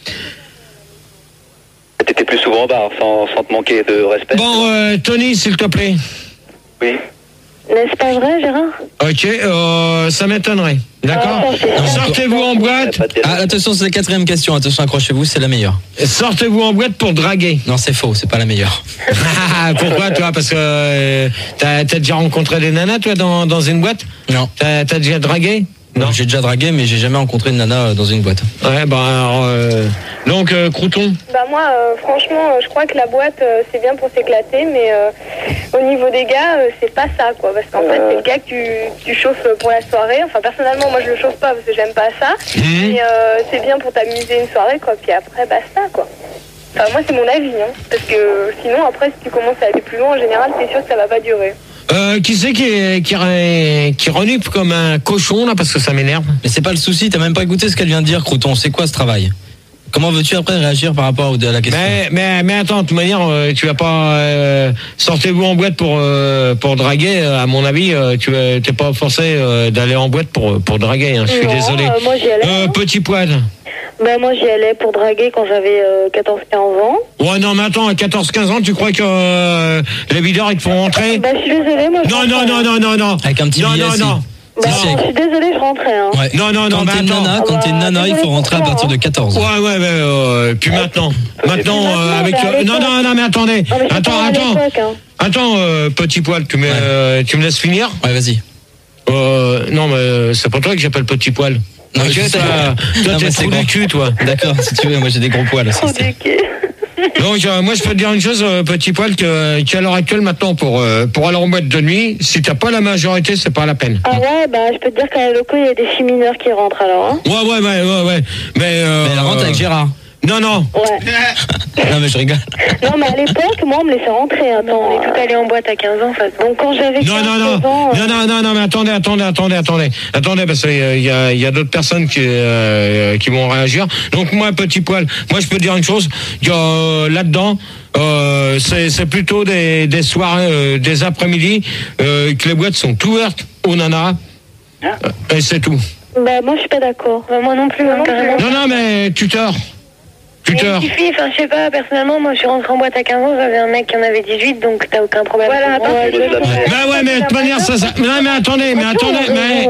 T'étais plus souvent au bar, sans, sans te manquer de respect. Bon, euh, Tony, s'il te plaît. Oui. N'est-ce pas vrai, Gérard? Ok, euh, ça m'étonnerait. D'accord. Ah, ça, c'est- Sortez-vous en boîte. Pas de dialogue. Ah, attention, c'est la quatrième question. Attention, accrochez-vous, c'est la meilleure. Sortez-vous en boîte pour draguer. Non, c'est faux, c'est pas la meilleure. Pourquoi, toi? Parce que euh, t'as t'as déjà rencontré des nanas, toi, dans, dans une boîte? Non. T'as t'as déjà dragué? Non. J'ai déjà dragué, mais j'ai jamais rencontré une nana euh, dans une boîte. Ouais, bah alors, euh, donc, euh, Crouton. Bah moi, euh, franchement, euh, je crois que la boîte, euh, c'est bien pour s'éclater, mais euh, au niveau des gars, euh, c'est pas ça, quoi. Parce qu'en fait, c'est le gars que tu, tu chauffes pour la soirée. Enfin, personnellement, moi, je le chauffe pas parce que j'aime pas ça. Mhm. Mais euh, c'est bien pour t'amuser une soirée, quoi. Puis après, basta, quoi. Enfin, moi, c'est mon avis, hein. Parce que sinon, après, si tu commences à aller plus loin, en général, c'est sûr que ça va pas durer. Euh, qui c'est qui, est- qui, ré- qui renifle comme un cochon, là, parce que ça m'énerve? Mais c'est pas le souci, t'as même pas écouté ce qu'elle vient de dire, Crouton. C'est quoi ce travail? Comment veux-tu après réagir par rapport à la question? Mais, mais, mais attends, de toute manière, euh, tu vas pas. Euh, sortez-vous en boîte pour, euh, pour draguer. euh, À mon avis, euh, tu es- t'es pas forcé euh, d'aller en boîte pour, pour draguer. Hein, je suis Non, désolé. euh, moi, j'y allais. Euh, hein. petit poil. Ben, moi, j'y allais pour draguer quand j'avais euh, quatorze quinze ans. Ouais, non, mais attends, à quatorze quinze ans, tu crois que euh, les videurs, ils te font rentrer? Ben, je suis désolée, moi, je Non, rentrais, non, non, hein. non, non, non. Avec un petit non, billet, non, si. non. Ben, Si, si. je suis désolée, je rentrais, hein. Ouais. Non, non, non, Quand mais t'es une attends. nana, quand t'es une nana, il faut rentrer à partir de quatorze. Ouais, ouais, ouais, euh, puis maintenant. Maintenant, euh, avec. mais à euh, non, l'époque. non, non, mais attendez. Non, mais je Attends, parle à attends. l'époque, hein. Attends, euh, petit poil, tu me, Ouais. euh, tu me laisses finir? Ouais, vas-y. Euh, non, mais c'est pas toi que j'appelle petit poil. Non, Ok, je sais. toi, toi Non, t'es mais c'est trou bon. du cul, toi. D'accord, si tu veux, moi j'ai des gros poils aussi. Trop du cul. Donc, euh, moi, je peux te dire une chose, euh, petit poil, que, qu'à l'heure actuelle, maintenant, pour, euh, pour aller en boîte de nuit, si t'as pas la majorité, c'est pas la peine. Ah ouais, bah je peux te dire qu'à la loco, il y a des filles mineures qui rentrent alors. Hein. Ouais, ouais, ouais, ouais, ouais. Mais, euh, Mais elle rentre avec Gérard. Non, non. Ouais. Non, mais je rigole. Non, mais à l'époque, moi, on me laissait rentrer. Attends, on est tout allé en boîte à quinze ans. Enfin, donc quand j'avais Non, quinze non, non, ans, euh, non, non, non, non, mais attendez, attendez, attendez, attendez, attendez, parce qu'il y a, il y a d'autres personnes qui, euh, qui vont réagir. Donc moi, petit poil, moi je peux te dire une chose, il y a, euh, là-dedans, euh, c'est, c'est plutôt des, des soirées, euh, des après-midi, euh, que les boîtes sont ouvertes aux nanas, euh, et c'est tout. bah moi, je suis pas d'accord. Bah, moi non plus, hein, carrément. Non, non, mais tuteur, Mais tuteur. il suffit, enfin, je sais pas, personnellement, moi, je suis rentrée en boîte à quinze ans, j'avais un mec qui en avait dix-huit, donc t'as aucun problème. Voilà, pour moi. attends, Ouais, je- je- Ouais. Bah ouais, mais de toute manière, ça, ça, non, mais attendez, mais attendez, mais,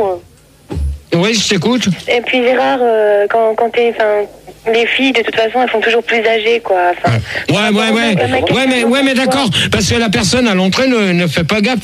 oui, je t'écoute. Et puis Gérard, euh, quand, quand t'es, enfin, les filles, de toute façon, elles sont toujours plus âgées, quoi. Enfin, Ouais, ouais, ouais, ouais, mais, ouais, mais d'accord, parce que la personne à l'entrée ne, ne fait pas gaffe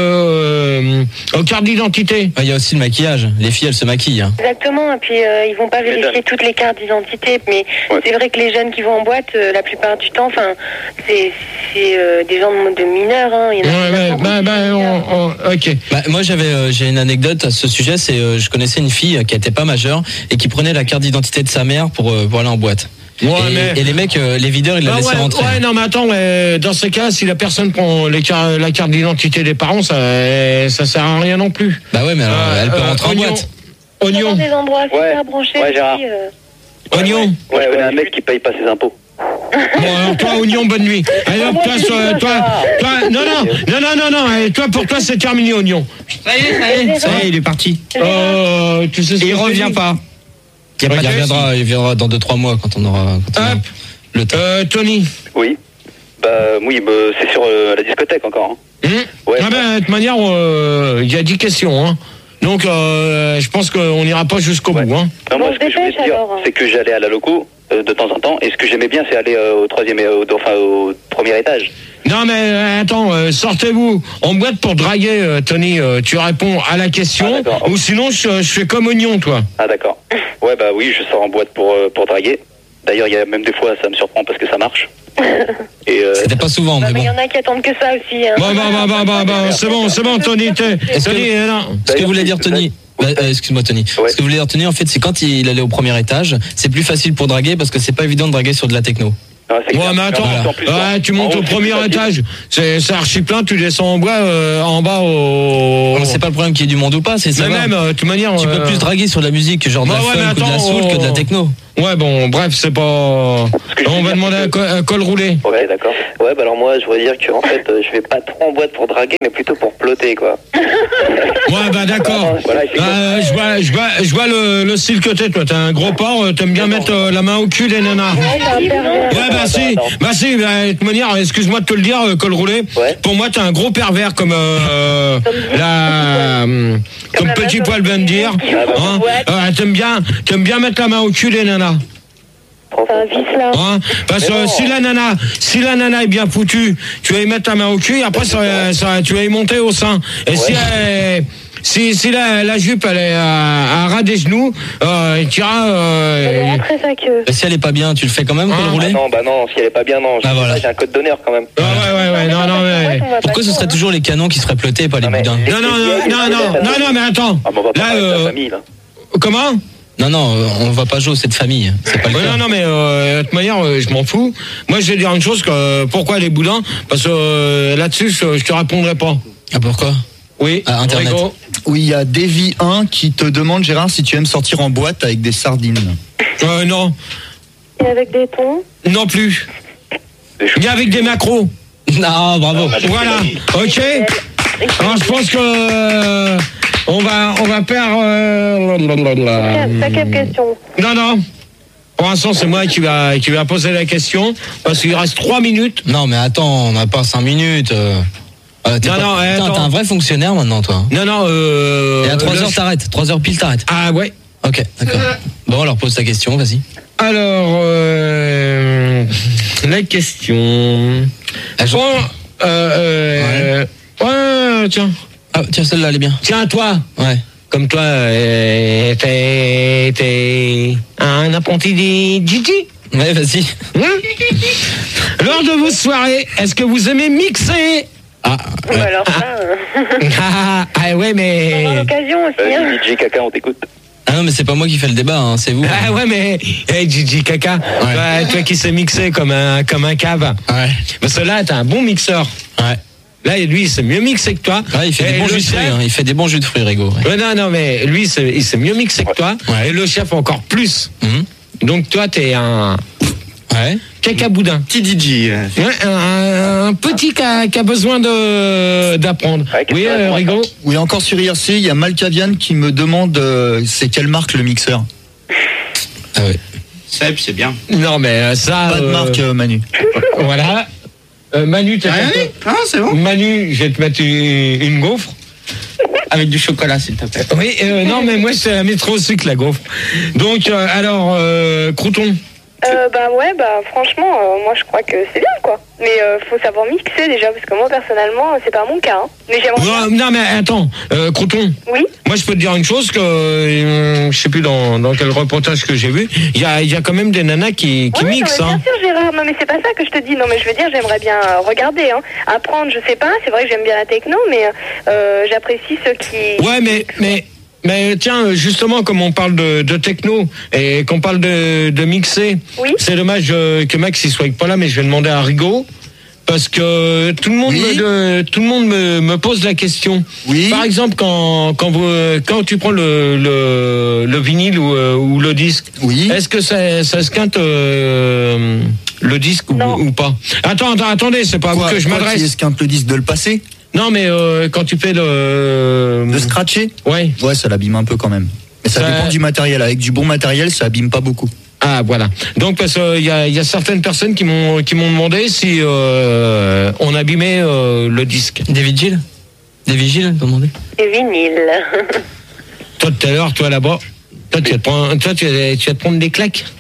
euh, aux cartes d'identité. Il y a aussi le maquillage. Les filles, elles se maquillent. Hein. Exactement, et puis euh, ils vont pas vérifier toutes les cartes d'identité, mais Ouais. c'est vrai que les jeunes qui vont en boîte, euh, la plupart du temps, enfin, c'est c'est, euh, des gens de, de mineurs, hein. Il y en a Ouais, qui ouais, sont bah, bah, mineurs. on, on- ok. Bah, moi, j'avais, euh, j'ai une anecdote à ce sujet. C'est, euh, je connaissais une fille qui était pas majeure et qui prenait la carte d'identité de sa mère pour, euh, pour aller en boîte. Ouais, et, mais- et les mecs, euh, les videurs, ils la Bah laissaient ouais, rentrer. ouais, non, mais attends, mais dans ce cas, si la personne prend les car- la carte d'identité des parents, ça, ça sert à rien non plus. Bah ouais, mais alors, Euh, elle peut euh, rentrer en oignon. boîte. Dans Oignon, des endroits Ouais. super branchés. Ouais, Gérard. aussi, euh. oignon. Moi, je connais un mec qui paye pas ses impôts. Bon, alors toi, oignon, bonne nuit. Allez, hop, toi, toi, toi, toi, non, non, non, non, non, non, allez, toi, pour toi, c'est terminé, oignon. Ça y est, ça y est, ça y est, il est parti. Euh, tu sais ce Et il que je te revient dis pas. Il, Ok, reviendra, il viendra dans deux trois mois quand on aura, quand on aura Hop. le temps. Euh, Tony. Oui. Bah oui, bah, c'est sur euh, la discothèque encore. Hein. Hum Ouais. Ah ben, de toute manière, euh, il y a dix questions, hein. Donc, euh, je pense qu'on n'ira pas jusqu'au Ouais. bout, hein. Non, moi, Bon, ce que je voulais dépêche, te dire, alors, hein. c'est que j'allais à la loco euh, de temps en temps, et ce que j'aimais bien, c'est aller euh, au troisième, euh, au- enfin au premier étage. Non, mais euh, attends, euh, sortez-vous en boîte pour draguer, euh, Tony. Euh, tu réponds à la question, Ah, d'accord. ou sinon, je, je fais comme oignon, toi. Ah d'accord. Ouais, bah oui, je sors en boîte pour euh, pour draguer. D'ailleurs, il y a même des fois, ça me surprend parce que ça marche. Et euh, C'était pas souvent, Bah, mais mais il bon. y en a qui attendent que ça aussi. Hein. Bon, bon, bon, bon, bon, bon, c'est bon, c'est bon, Tony. t'es- Tony, euh, non. Ce que voulait dire Tony. Bah, euh, excuse-moi Tony. Ouais. Ce que voulait dire Tony, en fait, c'est quand il allait au premier étage, c'est plus facile pour draguer parce que c'est pas évident de draguer sur de la techno. non, c'est Ouais, clair. mais attends, En plus, ouais, tu montes en haut, au c'est premier plus facile. étage, c'est c'est archi plein, tu descends en bois, euh, en bas au. Non, c'est pas le problème qu'il y ait du monde ou pas, c'est ça. Mais même, euh, de toute manière. Tu peux euh, plus draguer sur de la musique, genre de Ouais, la ouais, mais funk ou de la attends, soul que de la oh. techno. Ouais, bon, bref, c'est pas. que je On veux va dire, demander c'est un, que- co- un col roulé. Ouais, d'accord. Ouais, bah alors moi, je voudrais dire que en fait, euh, je vais pas trop en boîte pour draguer, mais plutôt pour plotter, quoi. Ouais, bah d'accord. Voilà, effectivement. Euh, je vois, je vois, je vois le, le style que t'es, toi. T'es un gros porc, euh, t'aimes bien mettre euh, la main au cul des nanas. Ouais, c'est un pervers. Ouais, bah si, bah si, bah, de toute manière, excuse-moi de te le dire, euh, col roulé. Ouais. Pour moi, t'es un gros pervers comme euh, la, euh, comme la Petit majorité Poil vient de dire. des gens qui Hein. vont en boîte. Euh, t'aimes bien, t'aimes bien mettre la main au cul des nanas. C'est un vice là. Hein, parce que Mais non. si la nana, si la nana est bien foutue, tu vas y mettre ta main au cul et après ça, ça, tu vas y monter au sein. Et si, elle- si, si la, la jupe elle est à, à ras des genoux, euh, tu iras. Elle est Euh, rentrée sa queue. Bah, si elle est pas bien, tu le fais quand même, Ah, col Ah roulé. non, bah non, si elle est pas bien, non. Ah, J'ai- voilà. J'ai un code d'honneur quand même. ouais, ouais, ouais, ouais, non, non, mais. Pourquoi ce serait toujours les canons qui seraient pleutés et pas les Non, mais- boudins? Non, non, non, non, non, non, non, mais attends. Ah, bah on va pas Là, parler de euh, la famille, là. comment? Non, non, euh, on va pas jouer cette famille. C'est pas le Ouais, cas. non, non, mais euh, de toute manière, euh, je m'en fous. Moi, je vais dire une chose que euh, pourquoi les boudins? Parce que euh, là-dessus, je, je te répondrai pas. Ah, pourquoi? Oui, Ah, Internet. Rigo. Oui, il y a Davy un qui te demande, Gérard, si tu aimes sortir en boîte avec des sardines. Euh, non, Et avec des tons. non plus. Il y a avec des macros. Non, bravo. Voilà, ok. Alors je pense que euh, on va on va perdre. euh, blablabla. T'as quelle question? Non non. Pour l'instant c'est moi qui va qui va poser la question parce qu'il reste trois minutes. Non, mais attends, on n'a pas cinq minutes. euh. Euh, t'es Non, pas- non, eh, Putain, attends. t'es un vrai fonctionnaire maintenant, toi. Non non. Euh, Et à trois le- heures, t'arrêtes. trois heures pile, t'arrêtes. Ah ouais. Ok, d'accord. Bon, alors pose ta question, vas-y. Alors euh, la question. Ah, je- Bon, euh, euh, ouais tiens Ah, tiens, celle-là, elle est bien. tiens toi. Ouais. Comme toi, euh, t'es, t'es un apprenti des Gigi. Ouais, vas-y. Hein Lors de vos soirées, est-ce que vous aimez mixer? Ah, Bah, ouais. alors ça, euh, ah, ah ouais, on mais... aura l'occasion aussi. Hein. Vas-y, D J Caca, on t'écoute. Ah non, mais c'est pas moi qui fais le débat, hein, c'est vous. Ah ouais, mais... Hey, Gigi Caca, toi, toi qui sais mixer comme un, comme un cave. Ouais. Parce que là, t'as un bon mixeur. Ouais. Là, lui, il sait mieux mixer que toi. Ouais, il fait Et des bons le jus de fruits, chef- hein. Il fait des bons jus de fruits, Rigo. Ouais. Ouais, non, non, mais lui, c'est- il sait mieux mixer que toi. Ouais. Et le chef encore plus. Mhm. Donc toi, t'es un Ouais. cacaboudin. Petit D J. Ouais, un, un petit qui a, qui a besoin de d'apprendre. Ouais, qu'est-ce Oui, que ça euh, répond à Rigo. Oui, encore sur I R C, il y a Malkavian qui me demande euh, c'est quelle marque le mixeur. Ah ouais. Seb, c'est bien. Non, mais euh, ça. Pas de euh, marque, euh, Manu. Voilà. Euh, Manu, t'as Ah, fait- oui. Ah, c'est bon. Manu, je vais te mettre une, une gaufre. Avec du chocolat, s'il te plaît. Oui, euh, non, mais moi, je te la mettrai au sucre, la gaufre. Donc, euh, alors, euh, Crouton. Euh, bah ouais, bah franchement, euh, moi je crois que c'est bien quoi. Mais euh, faut savoir mixer déjà, parce que moi personnellement, c'est pas mon cas. Hein. Mais j'aimerais Non, bien. non, mais attends, euh, Crouton. Oui. Moi, je peux te dire une chose que euh, je sais plus dans, dans quel reportage que j'ai vu. Il y a, il y a quand même des nanas qui, qui Ouais, mixent. non, mais Hein. bien sûr, Gérard. Non, mais c'est pas ça que je te dis. Non, mais je veux dire, j'aimerais bien euh, regarder, hein. Apprendre, je sais pas. C'est vrai que j'aime bien la techno, mais euh, j'apprécie ceux qui. Ouais, mais, mais, mais tiens, justement, comme on parle de, de techno et qu'on parle de, de mixer, Oui. c'est dommage euh, que Max il soit pas là, mais je vais demander à Rigo. Parce que tout le monde, Oui. me, de- tout le monde me, me pose la question. Oui. Par exemple, quand, quand, vous, quand tu prends le, le, le vinyle ou, euh, ou le disque, Oui. est-ce que ça, ça se quinte euh, le disque ou, Non. ou pas? Attends, attends, attendez, c'est pas à vous Quoi, que je quoi, qui m'adresse. esquinte le disque de le passer, Non, mais euh, quand tu fais le... de scratcher. Ouais. Ouais, ça l'abîme un peu quand même. Mais ça, Ça- dépend du matériel. Avec du bon matériel, ça abîme pas beaucoup. Ah voilà. Donc parce qu'il y a, y a certaines personnes qui m'ont qui m'ont demandé si euh, on abîmait euh, le disque. Des vigiles Des vigiles, t'as demandé? Et vinyle. Toi tout à l'heure, toi là-bas, toi tu vas te prendre, toi tu vas, tu vas te prendre des claques.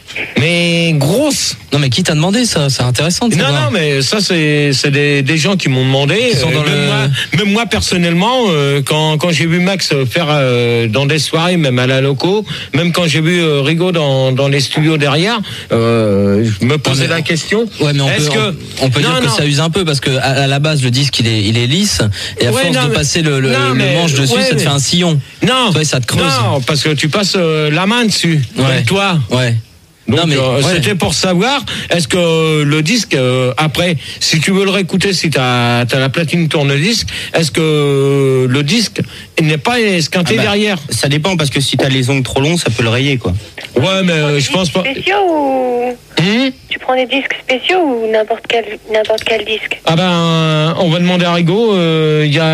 Mais grosse. Non, mais qui t'a demandé ça? C'est intéressant de Non, savoir. non, mais ça, c'est, c'est des, des gens qui m'ont demandé. Qui sont dans même, le- moi, même moi, personnellement, euh, quand, quand j'ai vu Max faire euh, dans des soirées, même à la loco, même quand j'ai vu euh, Rigaud dans, dans les studios derrière, euh, je me posais mais- la question. Ouais, mais on est-ce peut, que on, on peut Non, dire que non. ça use un peu parce que à, à la base le disque il est, il est lisse et à Ouais, force non, de mais- passer le, le, non, le mais- manche dessus, ouais, ça te mais- fait un sillon. Non, Ouais, ça te creuse. non, parce que tu passes euh, la main dessus, Ouais. comme toi. Ouais. Donc Non, mais- euh, ouais. c'était pour savoir, est-ce que euh, le disque, euh, après, si tu veux le réécouter, si tu as la platine tourne-disque, est-ce que euh, le disque n'est pas esquinté Ah bah, derrière? Ça dépend parce que si t'as les ongles trop longs, ça peut le rayer quoi. Ouais, mais euh, je pense pas. Spéciaux ou Hum tu prends des disques spéciaux ou n'importe quel n'importe quel disque? Ah ben, euh, on va demander à Rigaud, euh, il y a